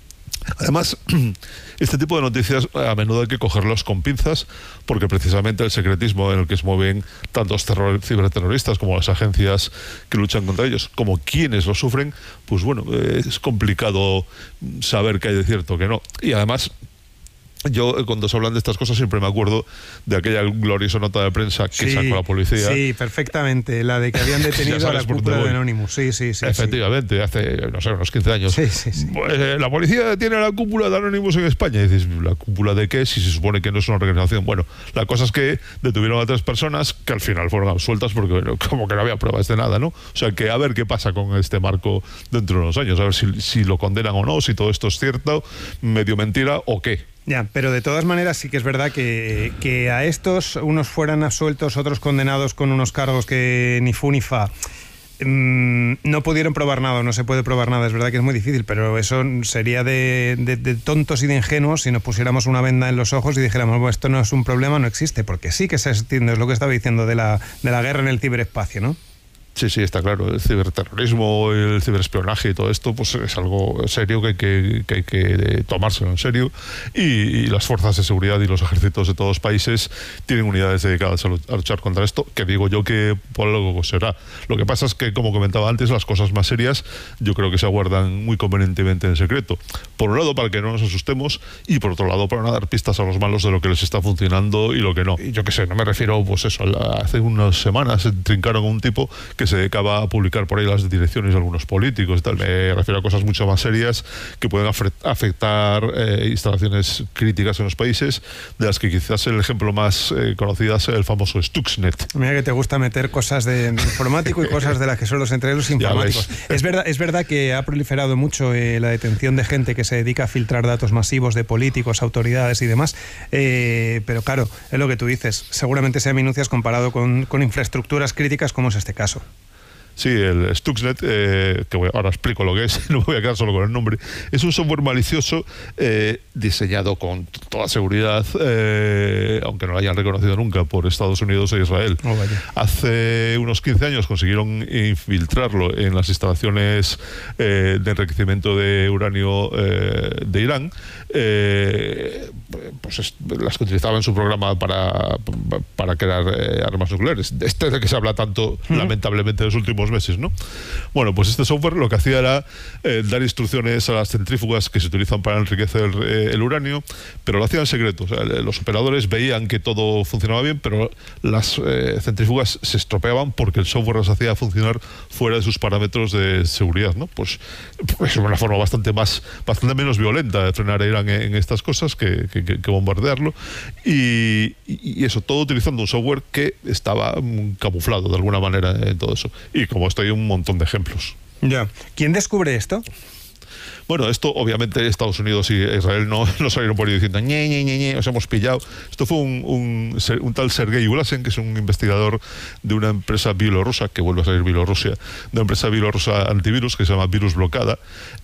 S18: Además, este tipo de noticias a menudo hay que cogerlos con pinzas porque precisamente el secretismo en el que se mueven tantos terror, ciberterroristas como las agencias que luchan contra ellos, como quienes lo sufren, pues bueno, es complicado saber qué hay de cierto o qué no. Y además, yo cuando se hablan de estas cosas siempre me acuerdo de aquella gloriosa nota de prensa que sí, sacó la policía.
S10: Sí, perfectamente, la de que habían detenido a la cúpula de Anonymous. Sí, sí, sí.
S18: Efectivamente, sí. Hace, no sé, unos quince años.
S10: Sí, sí, sí.
S18: Pues, eh, la policía detiene a la cúpula de Anonymous en España. Y dices, ¿la cúpula de qué? Si se supone que no es una organización. Bueno, la cosa es que detuvieron a tres personas que al final fueron absueltas porque bueno, como que no había pruebas de nada, ¿no? O sea, que a ver qué pasa con este Marco dentro de unos años, a ver si, si lo condenan o no, si todo esto es cierto, medio mentira o qué.
S10: Ya, pero de todas maneras sí que es verdad que, que a estos unos fueran absueltos, otros condenados con unos cargos que ni fu ni fa. Mm, no pudieron probar nada, no se puede probar nada, es verdad que es muy difícil, pero eso sería de, de, de tontos y de ingenuos si nos pusiéramos una venda en los ojos y dijéramos, bueno, esto no es un problema, no existe, porque sí que se extiende, es lo que estaba diciendo de la, de la guerra en el ciberespacio, ¿no?
S18: Sí, sí, está claro. El ciberterrorismo, el ciberespionaje y todo esto pues es algo serio que hay que, que, hay que tomárselo en serio y, y las fuerzas de seguridad y los ejércitos de todos los países tienen unidades dedicadas a luchar contra esto, que digo yo que por algo será. Lo que pasa es que, como comentaba antes, las cosas más serias yo creo que se aguardan muy convenientemente en secreto. Por un lado, para que no nos asustemos y por otro lado, para no dar pistas a los malos de lo que les está funcionando y lo que no. Y yo qué sé, no me refiero, pues eso, hace unas semanas trincaron a un tipo que que se dedicaba a publicar por ahí las direcciones de algunos políticos y tal. Me refiero a cosas mucho más serias que pueden afectar eh, instalaciones críticas en los países, de las que quizás el ejemplo más eh, conocido es el famoso Stuxnet.
S10: Mira que te gusta meter cosas de informático y cosas de las que son los entre los informáticos. Es verdad, es verdad que ha proliferado mucho eh, la detención de gente que se dedica a filtrar datos masivos de políticos, autoridades y demás, eh, pero claro, es lo que tú dices, seguramente sea minucias comparado con, con infraestructuras críticas como es este caso.
S18: Sí, el Stuxnet, eh, que voy, ahora explico lo que es, no me voy a quedar solo con el nombre, es un software malicioso eh, diseñado con toda seguridad, eh, aunque no lo hayan reconocido nunca, por Estados Unidos e Israel.
S10: Oh, vaya.
S18: Hace unos quince años consiguieron infiltrarlo en las instalaciones eh, de enriquecimiento de uranio eh, de Irán, eh, pues es, las que utilizaban en su programa para, para crear eh, armas nucleares. Este de que se habla tanto, uh-huh. lamentablemente, en los últimos meses, ¿no? Bueno, pues este software lo que hacía era eh, dar instrucciones a las centrífugas que se utilizan para enriquecer eh, el uranio, pero lo hacían en secreto. O sea, los operadores veían que todo funcionaba bien, pero las eh, centrífugas se estropeaban porque el software las hacía funcionar fuera de sus parámetros de seguridad, ¿no? Pues, pues es una forma bastante más, bastante menos violenta de frenar a Irán en, en estas cosas que, que, que bombardearlo, y, y eso todo utilizando un software que estaba um, camuflado de alguna manera en todo eso. Y como esto hay un montón de ejemplos.
S10: Ya. ¿Quién descubre esto?
S18: Bueno, esto obviamente Estados Unidos y Israel no, no salieron por ahí diciendo ñe, ñe, ñe, ñe, os hemos pillado. Esto fue un, un, un tal Sergei Ulasen, que es un investigador de una empresa bielorrusa, que vuelve a salir Bielorrusia, de una empresa bielorrusa antivirus que se llama Virus Blocada,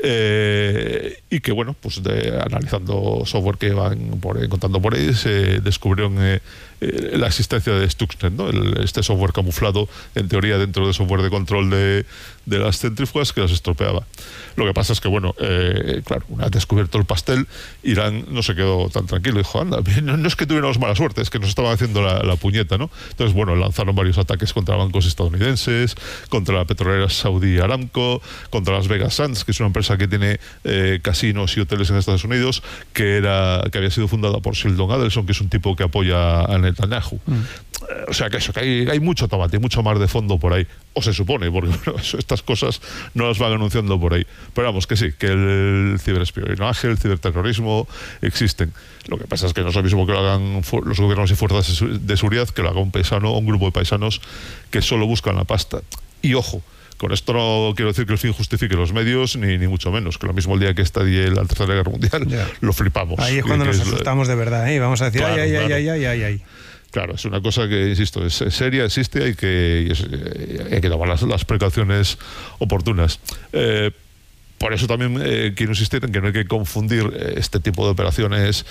S18: eh, y que, bueno, pues de, analizando software que van por, encontrando por ahí, se descubrieron eh, eh, la existencia de Stuxnet, ¿no? El, este software camuflado, en teoría, dentro de software de control de, de las centrífugas que las estropeaba. Lo que pasa es que, bueno, eh, claro, una vez descubierto el pastel, Irán no se quedó tan tranquilo. Dijo, anda, no, no es que tuviéramos mala suerte, es que nos estaban haciendo la, la puñeta, ¿no? Entonces, bueno, lanzaron varios ataques contra bancos estadounidenses, contra la petrolera Saudi Aramco, contra Las Vegas Sands, que es una empresa que tiene eh, casinos y hoteles en Estados Unidos, que era que había sido fundada por Sheldon Adelson, que es un tipo que apoya a Netanyahu. Mm. Eh, o sea, que eso, que hay, hay mucho tomate, mucho mar de fondo por ahí. O se supone, porque bueno, eso, estas cosas no las van anunciando por ahí. Pero vamos, que sí, que el ciberespionaje, el ciberterrorismo existen. Lo que pasa es que no es lo mismo que lo hagan los gobiernos y fuerzas de seguridad, que lo haga un paisano o un grupo de paisanos que solo buscan la pasta. Y ojo, con esto no quiero decir que el fin justifique los medios, ni, ni mucho menos, que lo mismo el día que estadie la Tercera Guerra Mundial, yeah. lo flipamos.
S10: Ahí es cuando nos es, asustamos de verdad, ¿eh? Vamos a decir,
S18: claro,
S10: ay, ay,
S18: claro.
S10: ay, ay, ay, ay.
S18: Claro, es una cosa que, insisto, es seria, existe, hay que, hay que tomar las, las precauciones oportunas. Eh, Por eso también eh, quiero insistir en que no hay que confundir eh, este tipo de operaciones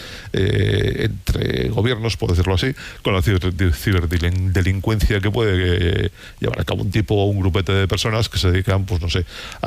S18: eh, entre gobiernos, por decirlo así, con la ciberdelincuencia que puede eh, llevar a cabo un tipo o un grupete de personas que se dedican, pues no sé,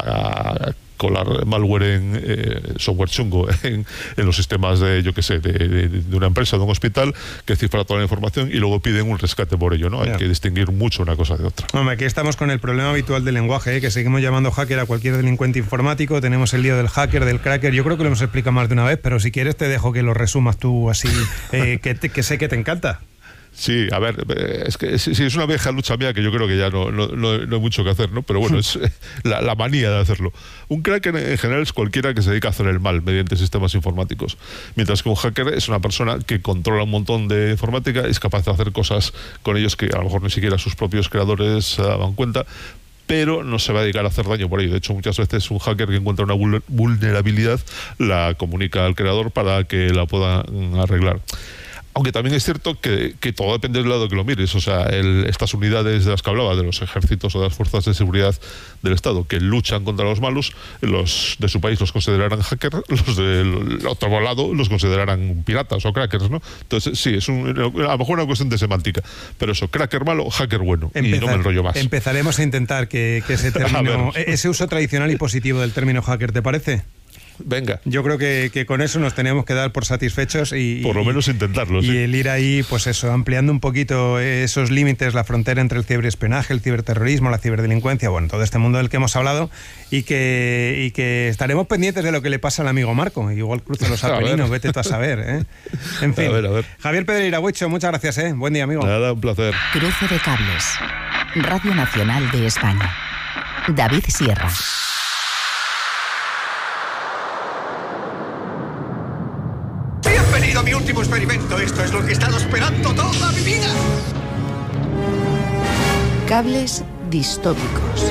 S18: a, a colar malware en eh, software chungo en, en los sistemas de, yo qué sé, de, de, de una empresa, de un hospital, que cifra toda la información y luego piden un rescate por ello, ¿no? Hay yeah. que distinguir mucho una cosa de otra.
S10: Hombre, aquí estamos con el problema habitual del lenguaje, ¿eh? Que seguimos llamando hacker a cualquier delincuente informático, tenemos el lío del hacker, del cracker, yo creo que lo hemos explicado más de una vez, pero si quieres te dejo que lo resumas tú así, eh, que, te, que sé que te encanta.
S18: Sí, a ver, es que sí, es una vieja lucha mía que yo creo que ya no, no, no, no hay mucho que hacer, ¿no? Pero bueno, es la, la manía de hacerlo. Un cracker en general es cualquiera que se dedica a hacer el mal mediante sistemas informáticos, mientras que un hacker es una persona que controla un montón de informática, es capaz de hacer cosas con ellos que a lo mejor ni siquiera sus propios creadores se daban cuenta, pero no se va a dedicar a hacer daño por ello. De hecho, muchas veces un hacker que encuentra una vulnerabilidad la comunica al creador para que la pueda arreglar. Aunque también es cierto que, que todo depende del lado que lo mires. O sea, el, estas unidades de las que hablaba, de los ejércitos o de las fuerzas de seguridad del Estado que luchan contra los malos, los de su país los considerarán hackers, los del otro lado los considerarán piratas o crackers, ¿no? Entonces, sí, es un, a lo mejor una cuestión de semántica. Pero eso, cracker malo, hacker bueno. Empezar, y no me enrollo más.
S10: Empezaremos a intentar que, que ese término, ese uso tradicional y positivo del término hacker, ¿te parece?
S18: venga.
S10: Yo creo que, que con eso nos tenemos que dar por satisfechos y...
S18: Por lo
S10: y,
S18: menos intentarlo,
S10: y
S18: sí.
S10: el ir ahí, pues eso, ampliando un poquito esos límites, la frontera entre el ciberespionaje, el ciberterrorismo, la ciberdelincuencia, bueno, todo este mundo del que hemos hablado y que, y que estaremos pendientes de lo que le pasa al amigo Marco. Igual cruza los Apeninos, vete tú a saber, ¿eh? En fin.
S18: A ver, a ver.
S10: Javier Pedreira Huicho, muchas gracias, ¿eh? Buen día, amigo.
S18: Nada, un placer.
S3: Cruce de cables. Radio Nacional de España. David Sierra.
S20: Bienvenido a mi último experimento. Esto es lo que he estado esperando toda mi vida.
S3: Cables distópicos.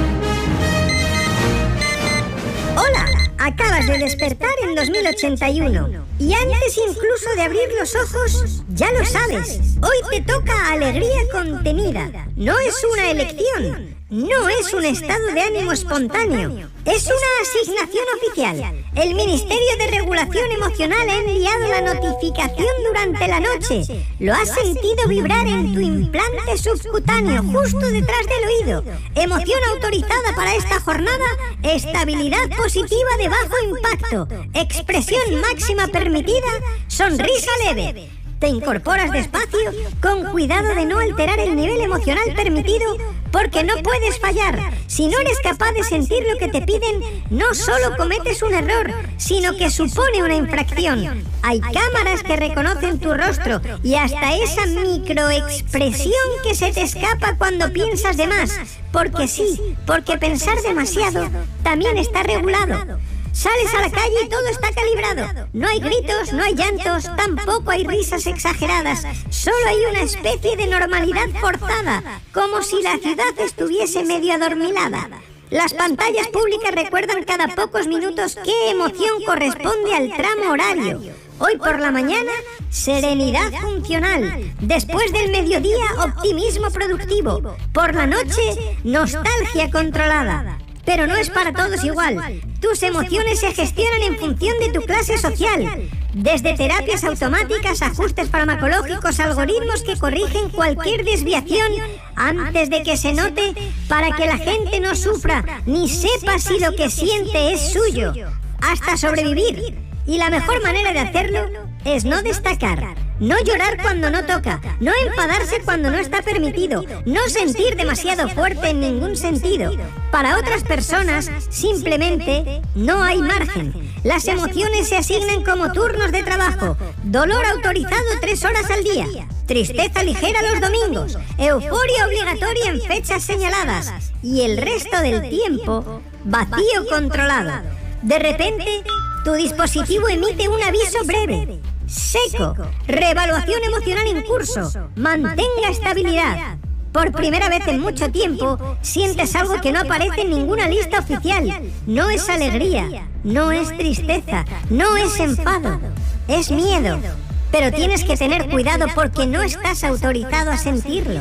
S21: Hola, acabas de despertar en dos mil ochenta y uno y antes incluso de abrir los ojos, ya lo sabes. Hoy te toca alegría contenida. No es una elección. No es un estado de ánimo espontáneo, es una asignación oficial. El Ministerio de Regulación Emocional ha enviado la notificación durante la noche. Lo has sentido vibrar en tu implante subcutáneo, justo detrás del oído. Emoción autorizada para esta jornada, estabilidad positiva de bajo impacto, expresión máxima permitida, sonrisa leve. Te incorporas despacio, con cuidado de no alterar el nivel emocional permitido, porque no puedes fallar. Si no eres capaz de sentir lo que te piden, no solo cometes un error, sino que supone una infracción. Hay cámaras que reconocen tu rostro y hasta esa microexpresión que se te escapa cuando piensas de más. Porque sí, porque pensar demasiado también está regulado. Sales a la calle y todo está calibrado. No hay gritos, no hay llantos, tampoco hay risas exageradas. Solo hay una especie de normalidad forzada, como si la ciudad estuviese medio adormilada. Las pantallas públicas recuerdan cada pocos minutos qué emoción corresponde al tramo horario. Hoy por la mañana, serenidad funcional. Después del mediodía, optimismo productivo. Por la noche, nostalgia controlada. Pero no es para todos igual. Tus emociones se gestionan en función de tu clase social. Desde terapias automáticas, ajustes farmacológicos, algoritmos que corrigen cualquier desviación antes de que se note, para que la gente no sufra ni sepa si lo que siente es suyo. Hasta sobrevivir. Y la mejor manera de hacerlo es no destacar, no llorar cuando no toca, no enfadarse cuando no está permitido, no sentir demasiado fuerte en ningún sentido. Para otras personas, simplemente no hay margen. Las emociones se asignan como turnos de trabajo. Dolor autorizado tres horas al día. Tristeza ligera los domingos. Euforia obligatoria en fechas señaladas. Y el resto del tiempo, vacío controlado. De repente, tu dispositivo emite un aviso breve. Seco. Reevaluación emocional en curso. Mantenga estabilidad. Por primera vez en mucho tiempo, sientes algo que no aparece en ninguna lista oficial. No es alegría, no es tristeza, no es enfado, es miedo. Pero tienes que tener cuidado porque no estás autorizado a sentirlo.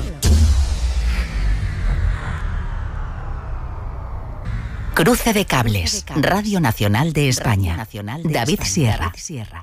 S3: Cruce de cables. Radio Nacional de España. David Sierra.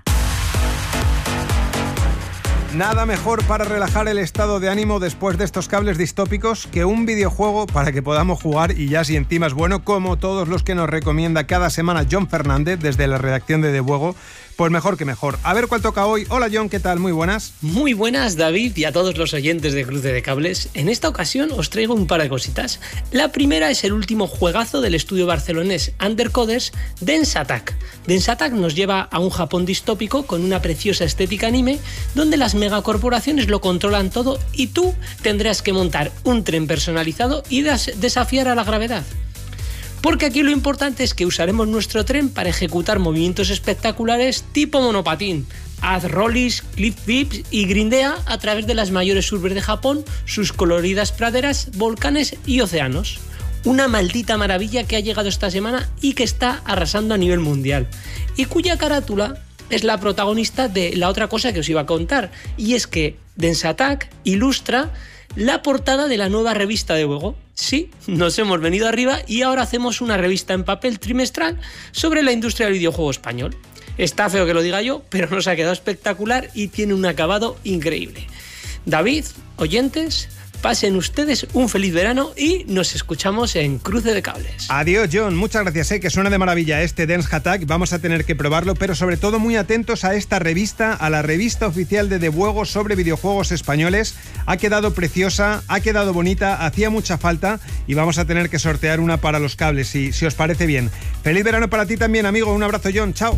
S10: Nada mejor para relajar el estado de ánimo después de estos cables distópicos que un videojuego para que podamos jugar, y ya si encima es bueno, como todos los que nos recomienda cada semana John Fernández desde la redacción de De Buego. Pues mejor que mejor. A ver cuál toca hoy. Hola John, ¿qué tal? Muy buenas.
S22: Muy buenas, David, y a todos los oyentes de Cruce de Cables. En esta ocasión os traigo un par de cositas. La primera es el último juegazo del estudio barcelonés Undercoders, Dance Attack. Dance Attack nos lleva a un Japón distópico con una preciosa estética anime, donde las megacorporaciones lo controlan todo y tú tendrás que montar un tren personalizado y des- desafiar a la gravedad. Porque aquí lo importante es que usaremos nuestro tren para ejecutar movimientos espectaculares tipo monopatín. Haz rollies, cliff flips y grindea a través de las mayores urbes de Japón, sus coloridas praderas, volcanes y océanos. Una maldita maravilla que ha llegado esta semana y que está arrasando a nivel mundial. Y cuya carátula es la protagonista de la otra cosa que os iba a contar. Y es que Dance Attack ilustra la portada de la nueva revista de Buego. Sí, nos hemos venido arriba y ahora hacemos una revista en papel trimestral sobre la industria del videojuego español. Está feo que lo diga yo, pero nos ha quedado espectacular y tiene un acabado increíble. David, oyentes, Pasen ustedes un feliz verano y nos escuchamos en Cruce de Cables.
S10: Adiós, John. Muchas gracias, eh, que suena de maravilla este Dance Attack. Vamos a tener que probarlo, pero sobre todo muy atentos a esta revista, a la revista oficial de Debuego sobre videojuegos españoles. Ha quedado preciosa, ha quedado bonita, hacía mucha falta y vamos a tener que sortear una para los cables, si, si os parece bien. Feliz verano para ti también, amigo. Un abrazo, John. Chao.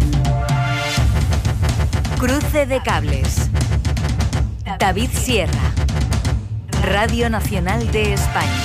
S3: Cruce de Cables. David Sierra. Radio Nacional de España.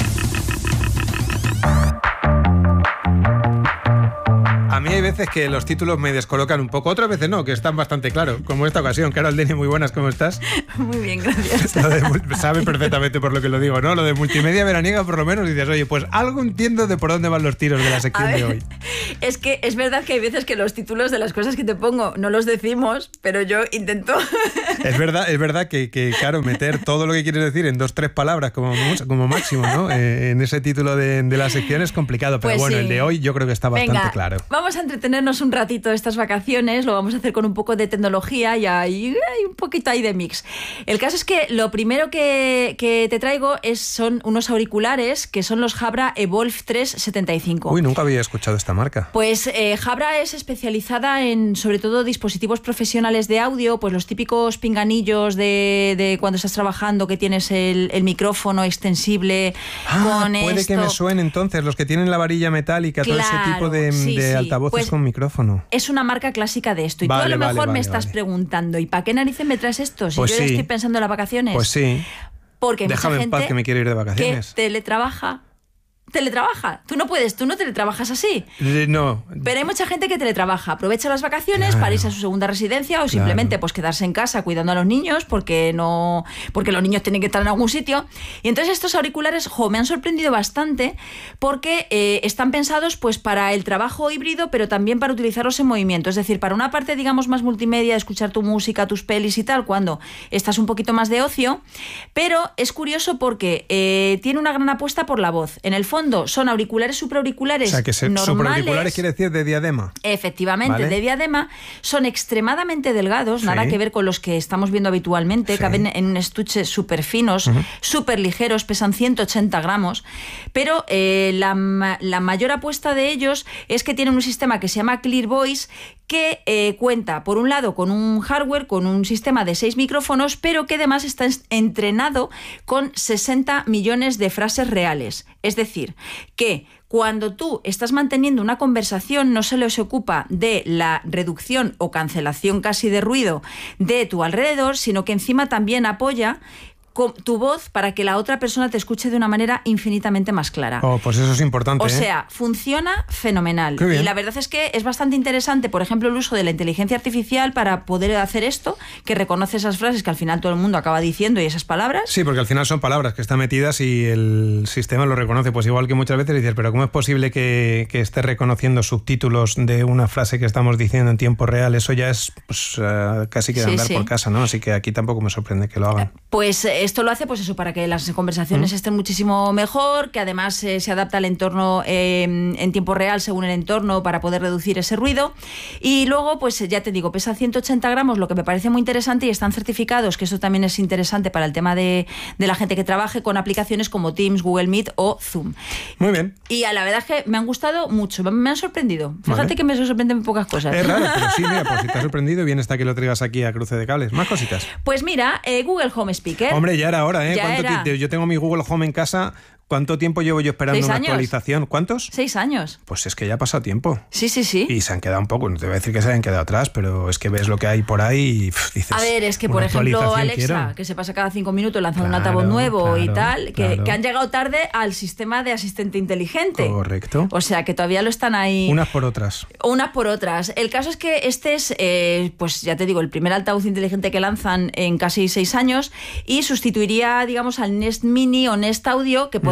S10: A mí hay veces que los títulos me descolocan un poco, otras veces no, que están bastante claros, como esta ocasión. Carol Deni, muy buenas, ¿cómo estás?
S5: Muy bien, gracias.
S10: Lo de, sabe perfectamente por lo que lo digo, ¿no? Lo de multimedia veraniega, por lo menos, dices, oye, pues algo entiendo de por dónde van los tiros de la sección
S5: ver,
S10: de hoy.
S5: Es que es verdad que hay veces que los títulos de las cosas que te pongo no los decimos, pero yo intento...
S10: Es verdad, es verdad que, que claro, meter todo lo que quieres decir en dos, tres palabras como, como máximo, ¿no? Eh, en ese título de, de la sección es complicado, pero pues bueno, sí. El de hoy yo creo que está bastante
S5: Venga,
S10: claro.
S5: Vamos a entretenernos un ratito estas vacaciones, lo vamos a hacer con un poco de tecnología y hay, hay un poquito ahí de mix. El caso es que lo primero que, que te traigo es, son unos auriculares que son los Jabra Evolve tres setenta y cinco.
S10: Uy, nunca había escuchado esta marca.
S5: Pues eh, Jabra es especializada en sobre todo dispositivos profesionales de audio, pues los típicos pinganillos de, de cuando estás trabajando que tienes el, el micrófono extensible
S10: ah,
S5: con
S10: puede
S5: esto.
S10: que me suene entonces, los que tienen la varilla metálica,
S5: claro,
S10: todo ese tipo de,
S5: sí,
S10: de
S5: sí.
S10: altavoces
S5: pues,
S10: con micrófono.
S5: Es una marca clásica de esto y vale, tú a lo mejor vale, me vale, estás vale. preguntando, ¿y para qué narices me traes esto? Si
S10: pues
S5: yo
S10: sí.
S5: ya estoy pensando en las vacaciones.
S10: Pues sí.
S5: Porque hay
S10: Déjame
S5: mucha
S10: en paz
S5: gente
S10: que me quiero ir de vacaciones.
S5: Que teletrabaja. Teletrabaja. Tú no puedes, tú no teletrabajas así.
S10: No.
S5: Pero hay mucha gente que teletrabaja. Aprovecha las vacaciones
S10: claro.
S5: para irse a su segunda residencia o simplemente
S10: claro.
S5: pues quedarse en casa cuidando a los niños porque no, porque los niños tienen que estar en algún sitio. Y entonces estos auriculares, jo, me han sorprendido bastante porque eh, están pensados pues para el trabajo híbrido, pero también para utilizarlos en movimiento. Es decir, para una parte, digamos, más multimedia, escuchar tu música, tus pelis y tal, cuando estás un poquito más de ocio. Pero es curioso porque eh, tiene una gran apuesta por la voz. En el fondo son auriculares supraauriculares.
S10: O sea, que se,
S5: normales.
S10: Supraauriculares quiere decir de diadema.
S5: Efectivamente,
S10: ¿vale?
S5: De diadema. Son extremadamente delgados, sí. Nada que ver con los que estamos viendo habitualmente. Sí. Caben en un estuche súper finos, uh-huh. súper ligeros, pesan ciento ochenta gramos. Pero eh, la, la mayor apuesta de ellos es que tienen un sistema que se llama Clear Voice, que eh, cuenta, por un lado, con un hardware, con un sistema de seis micrófonos, pero que además está entrenado con sesenta millones de frases reales. Es decir, que cuando tú estás manteniendo una conversación no se les ocupa de la reducción o cancelación casi de ruido de tu alrededor, sino que encima también apoya con tu voz para que la otra persona te escuche de una manera infinitamente más clara.
S10: Oh, pues eso es importante.
S5: O
S10: ¿eh?
S5: sea, funciona fenomenal.
S10: Qué bien.
S5: Y la verdad es que es bastante interesante, por ejemplo, el uso de la inteligencia artificial para poder hacer esto, que reconoce esas frases que al final todo el mundo acaba diciendo y esas palabras.
S10: Sí, porque al final son palabras que están metidas y el sistema lo reconoce. Pues igual que muchas veces dices, pero ¿cómo es posible que, que esté reconociendo subtítulos de una frase que estamos diciendo en tiempo real? Eso ya es pues, uh, casi que de andar sí, sí. por casa, ¿no? Así que aquí tampoco me sorprende que lo hagan.
S5: Pues esto lo hace pues eso para que las conversaciones ¿Mm? estén muchísimo mejor, que además eh, se adapta al entorno eh, en tiempo real según el entorno para poder reducir ese ruido. Y luego, pues ya te digo, pesa ciento ochenta gramos, lo que me parece muy interesante, y están certificados, que eso también es interesante para el tema de, de la gente que trabaje con aplicaciones como Teams, Google Meet o Zoom.
S10: Muy bien.
S5: Y a la verdad es que me han gustado mucho, me han sorprendido. Fíjate
S10: vale.
S5: que me sorprenden pocas cosas.
S10: Es raro, pero sí, mira, pues si te ha sorprendido, bien está que lo traigas aquí a Cruce de Cables. Más cositas.
S5: Pues mira, eh, Google Home Speaker.
S10: Hombre, ya era hora, ¿eh?
S5: Ya
S10: ¿Cuánto
S5: era.
S10: Te, yo tengo mi Google Home en casa. ¿Cuánto tiempo llevo yo esperando
S5: ¿Seis
S10: una
S5: años?
S10: actualización? ¿Cuántos?
S5: Seis años.
S10: Pues es que ya ha pasado tiempo.
S5: Sí, sí, sí.
S10: Y se han quedado un poco, no te voy a decir que se hayan quedado atrás, pero es que ves lo que hay por ahí y pff, dices...
S5: A ver, es que por ejemplo Alexa, quiero. que se pasa cada cinco minutos lanzando claro, un altavoz nuevo claro, y tal, que, claro. que han llegado tarde al sistema de asistente inteligente.
S10: Correcto.
S5: O sea, que todavía lo están ahí...
S10: Unas por otras.
S5: Unas por otras. El caso es que este es, eh, pues ya te digo, el primer altavoz inteligente que lanzan en casi seis años y sustituiría, digamos, al Nest Mini o Nest Audio, que podemos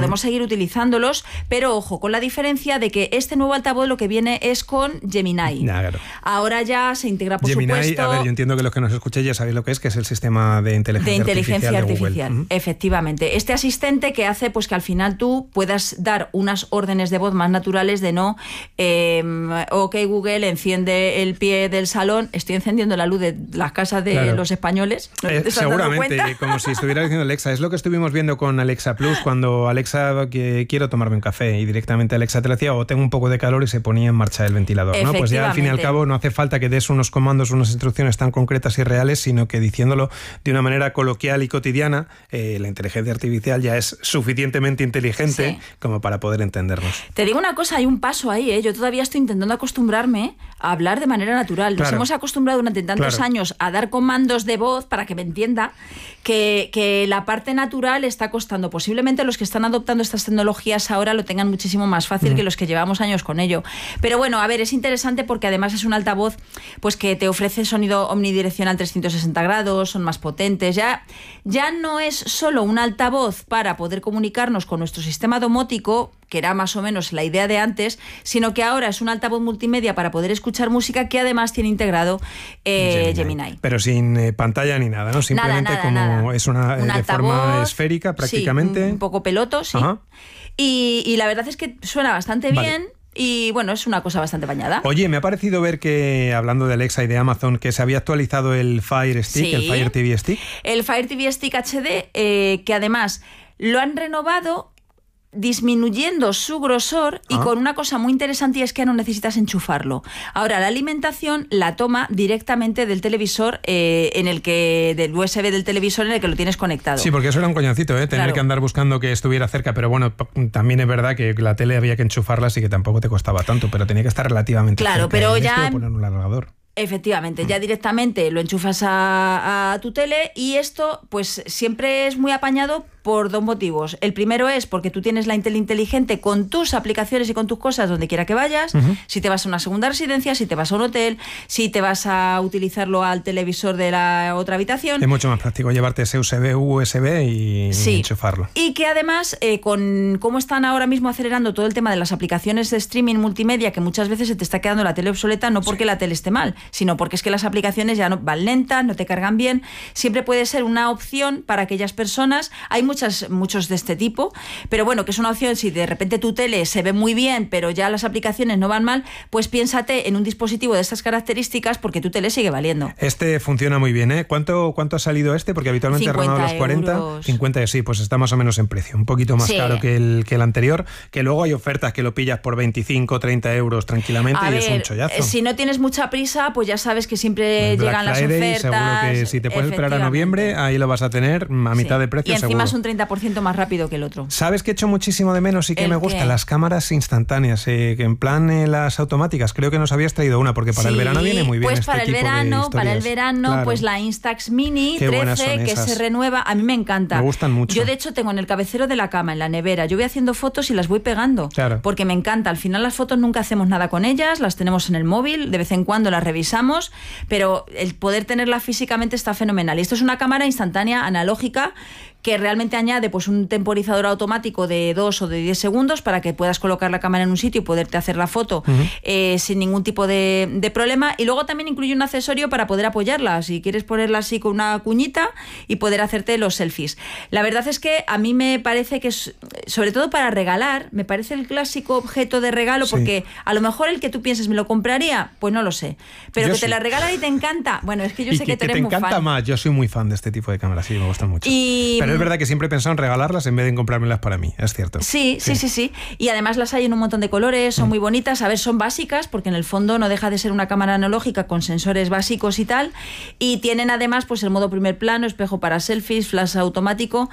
S5: podemos seguir utilizándolos, pero ojo, con la diferencia de que este nuevo altavoz lo que viene es con Gemini.
S10: Nah, claro.
S5: Ahora ya se integra, por
S10: Gemini,
S5: supuesto...
S10: a ver, yo entiendo que los que nos escuchéis ya sabéis lo que es, que es el sistema de inteligencia,
S5: de inteligencia
S10: artificial,
S5: artificial,
S10: de Google.
S5: Efectivamente. Este asistente que hace pues que al final tú puedas dar unas órdenes de voz más naturales de no, eh, ok Google, enciende el pie del salón, estoy encendiendo la luz de las casas de
S10: Claro.
S5: los españoles. ¿No
S10: Eh,
S5: te has dado
S10: seguramente,
S5: cuenta?
S10: como si estuviera diciendo Alexa. Es lo que estuvimos viendo con Alexa Plus, cuando Alexa, que quiero tomarme un café, y directamente Alexa te lo decía, o tengo un poco de calor, y se ponía en marcha el ventilador, ¿no? Pues ya al fin y al cabo no hace falta que des unos comandos, unas instrucciones tan concretas y reales, sino que diciéndolo de una manera coloquial y cotidiana, eh, la inteligencia artificial ya es suficientemente inteligente
S5: Sí.
S10: como para poder entendernos.
S5: Te digo una cosa, hay un paso ahí, ¿eh? Yo todavía estoy intentando acostumbrarme a hablar de manera natural. Nos
S10: Claro.
S5: hemos acostumbrado durante tantos
S10: Claro.
S5: años a dar comandos de voz para que me entienda, que, que la parte natural está costando. Posiblemente los que están adoptando estas tecnologías ahora lo tengan muchísimo más fácil
S10: Mm.
S5: que los que llevamos años con ello. Pero bueno, a ver, es interesante porque además es un altavoz pues que te ofrece sonido omnidireccional trescientos sesenta grados, son más potentes. Ya, ya no es solo un altavoz para poder comunicarnos con nuestro sistema domótico, que era más o menos la idea de antes, sino que ahora es un altavoz multimedia para poder escuchar música que además tiene integrado eh, Gemini.
S10: Gemini. Pero sin eh, pantalla ni nada, ¿no? Simplemente
S5: nada,
S10: como
S5: nada.
S10: es una
S5: Un
S10: eh, de forma
S5: altavoz,
S10: esférica prácticamente.
S5: Sí, un poco peloto, sí.
S10: Ajá.
S5: Y, y la verdad es que suena bastante
S10: Vale.
S5: bien y bueno, es una cosa bastante bañada.
S10: Oye, me ha parecido ver que, hablando de Alexa y de Amazon, que se había actualizado el Fire Stick,
S5: Sí.
S10: el Fire T V Stick.
S5: El Fire T V Stick H D, eh, que además lo han renovado disminuyendo su grosor y
S10: Ah.
S5: con una cosa muy interesante, y es que no necesitas enchufarlo. Ahora, la alimentación la toma directamente del televisor, eh, en el que del U S B del televisor en el que lo tienes conectado.
S10: Sí, porque eso era un coñancito, ¿eh? Tener
S5: Claro.
S10: que andar buscando que estuviera cerca, pero bueno, p- también es verdad que la tele había que enchufarla, así que tampoco te costaba tanto, pero tenía que estar relativamente
S5: Claro,
S10: cerca.
S5: pero
S10: Y tienes
S5: ya-
S10: que poner un cargador.
S5: Efectivamente, ya directamente lo enchufas a, a tu tele, y esto pues siempre es muy apañado por dos motivos. El primero es porque tú tienes la tele inteligente con tus aplicaciones y con tus cosas donde quiera que vayas.
S10: Ujú.
S5: Si te vas a una segunda residencia, si te vas a un hotel, si te vas a utilizarlo al televisor de la otra habitación.
S10: Es mucho más práctico llevarte ese U S B, U S B y
S5: Sí.
S10: enchufarlo.
S5: Y que además, eh, con cómo están ahora mismo acelerando todo el tema de las aplicaciones de streaming multimedia, que muchas veces se te está quedando la tele obsoleta, no porque la tele esté mal, sino porque es que las aplicaciones ya no van lentas, no te cargan bien. Siempre puede ser una opción para aquellas personas. Hay muchas, muchos de este tipo, pero bueno, que es una opción si de repente tu tele se ve muy bien, pero ya las aplicaciones no van mal, pues piénsate en un dispositivo de estas características, porque tu tele sigue valiendo.
S10: Este funciona muy bien, ¿eh? ¿Cuánto, cuánto ha salido este? Porque habitualmente ha rondado los cuarenta.
S5: euros.
S10: cincuenta, sí, pues está más o menos en precio. Un poquito más
S5: Sí.
S10: caro que el, que el anterior, que luego hay ofertas que lo pillas por veinticinco, treinta euros tranquilamente
S5: A
S10: y es un
S5: ver,
S10: chollazo.
S5: eh, si no tienes mucha prisa, pues ya sabes que siempre
S10: El Black
S5: llegan las
S10: Friday,
S5: ofertas.
S10: seguro que si te puedes esperar a noviembre, ahí lo vas a tener a mitad de precio
S5: Y encima
S10: seguro.
S5: es un treinta por ciento más rápido que el otro.
S10: ¿Sabes que echo muchísimo de menos y que
S5: ¿El
S10: me gusta?
S5: qué?
S10: Las cámaras instantáneas, eh, que en plan eh, las automáticas. Creo que nos habías traído una, porque para el
S5: Sí,
S10: verano viene muy bien
S5: pues
S10: este
S5: para el
S10: tipo de
S5: verano, para el
S10: historias.
S5: verano,
S10: Claro.
S5: pues la Instax Mini
S10: Qué buenas
S5: trece,
S10: son
S5: que
S10: esas.
S5: se renueva. A mí me encanta.
S10: Me gustan mucho.
S5: Yo, de hecho, tengo en el cabecero de la cama, en la nevera. Yo voy haciendo fotos y las voy pegando.
S10: Claro.
S5: Porque me encanta. Al final las fotos nunca hacemos nada con ellas, las tenemos en el móvil, de vez en cuando las revisamos, pero el poder tenerla físicamente está fenomenal. Y esto es una cámara instantánea, analógica, que realmente añade pues un temporizador automático de dos o de diez segundos para que puedas colocar la cámara en un sitio y poderte hacer la foto
S10: Ujú.
S5: eh, sin ningún tipo de, de problema. Y luego también incluye un accesorio para poder apoyarla, si quieres ponerla así con una cuñita y poder hacerte los selfies. La verdad es que a mí me parece que, es, sobre todo para regalar, me parece el clásico objeto de regalo,
S10: Sí.
S5: porque a lo mejor el que tú pienses me lo compraría, pues no lo sé. Pero
S10: Yo
S5: que te
S10: sí.
S5: la regalan y te encanta. Bueno, es que yo
S10: y
S5: sé
S10: que,
S5: que, tú
S10: que
S5: eres
S10: te
S5: muy
S10: encanta
S5: fan.
S10: más. Yo soy muy fan de este tipo de cámaras, sí, me gustan mucho.
S5: Y-
S10: Pero es verdad que siempre he pensado en regalarlas en vez de en comprármelas para mí, es cierto.
S5: Sí, sí, sí, sí. Y además las hay en un montón de colores, son muy bonitas. A ver, son básicas, porque en el fondo no deja de ser una cámara analógica con sensores básicos y tal. Y tienen además pues el modo primer plano, espejo para selfies, flash automático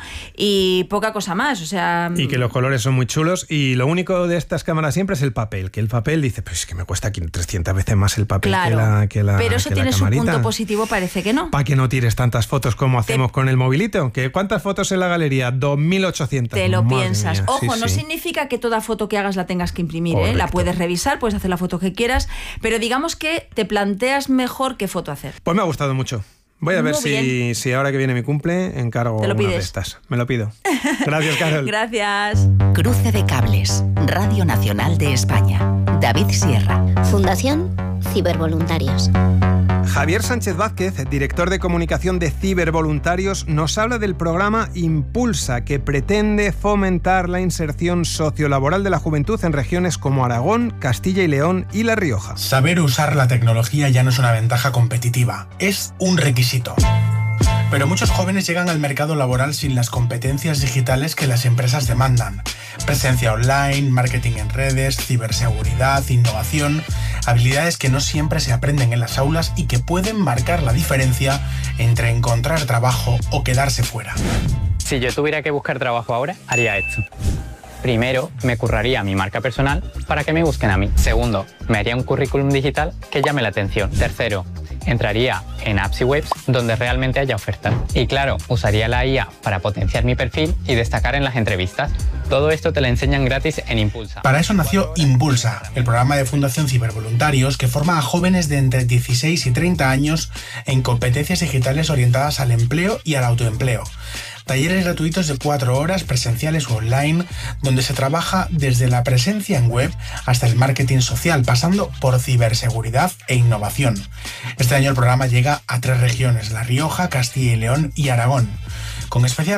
S5: y poca cosa más. O sea.
S10: Y que los colores son muy chulos. Y lo único de estas cámaras siempre es el papel. Que el papel dice, pues es que me cuesta aquí trescientas veces más el papel
S5: Claro.
S10: que la, que la
S5: Pero eso
S10: que la
S5: tiene su
S10: camarita.
S5: punto positivo, parece que no.
S10: Para que no tires tantas fotos como hacemos con el movilito. ¿Que ¿Cuántas fotos en la galería? dos mil ochocientas.
S5: Te lo
S10: Madre
S5: piensas.
S10: mía,
S5: Ojo,
S10: sí,
S5: no
S10: sí.
S5: significa que toda foto que hagas la tengas que imprimir, ¿eh?
S10: Correcto.
S5: La puedes revisar, puedes hacer la foto que quieras, pero digamos que te planteas mejor qué foto hacer.
S10: Pues me ha gustado mucho. Voy a ver
S5: Muy
S10: si, si ahora que viene mi cumple encargo
S5: ¿Te lo
S10: una de
S5: pides?
S10: estas. Me lo pido. Gracias, Carol.
S5: Gracias.
S3: Cruce de cables. Radio Nacional de España. David Sierra.
S14: Fundación Cibervoluntarios.
S10: Javier Sánchez Vázquez, director de comunicación de Cibervoluntarios, nos habla del programa Impulsa, que pretende fomentar la inserción sociolaboral de la juventud en regiones como Aragón, Castilla y León y La Rioja.
S4: Saber usar la tecnología ya no es una ventaja competitiva, es un requisito. Pero muchos jóvenes llegan al mercado laboral sin las competencias digitales que las empresas demandan. Presencia online, marketing en redes, ciberseguridad, innovación, habilidades que no siempre se aprenden en las aulas y que pueden marcar la diferencia entre encontrar trabajo o quedarse fuera.
S6: Si yo tuviera que buscar trabajo ahora, haría esto. Primero, me curraría mi marca personal para que me busquen a mí. Segundo, me haría un currículum digital que llame la atención. Tercero, entraría en apps y webs donde realmente haya ofertas. Y claro, usaría la I A para potenciar mi perfil y destacar en las entrevistas. Todo esto te lo enseñan gratis en Impulsa.
S4: Para eso nació Impulsa, el programa de Fundación Cibervoluntarios que forma a jóvenes de entre dieciséis y treinta años en competencias digitales orientadas al empleo y al autoempleo. Talleres gratuitos de cuatro horas, presenciales o online, donde se trabaja desde la presencia en web hasta el marketing social, pasando por ciberseguridad e innovación. Este año el programa llega a tres regiones: La Rioja, Castilla y León y Aragón, con especial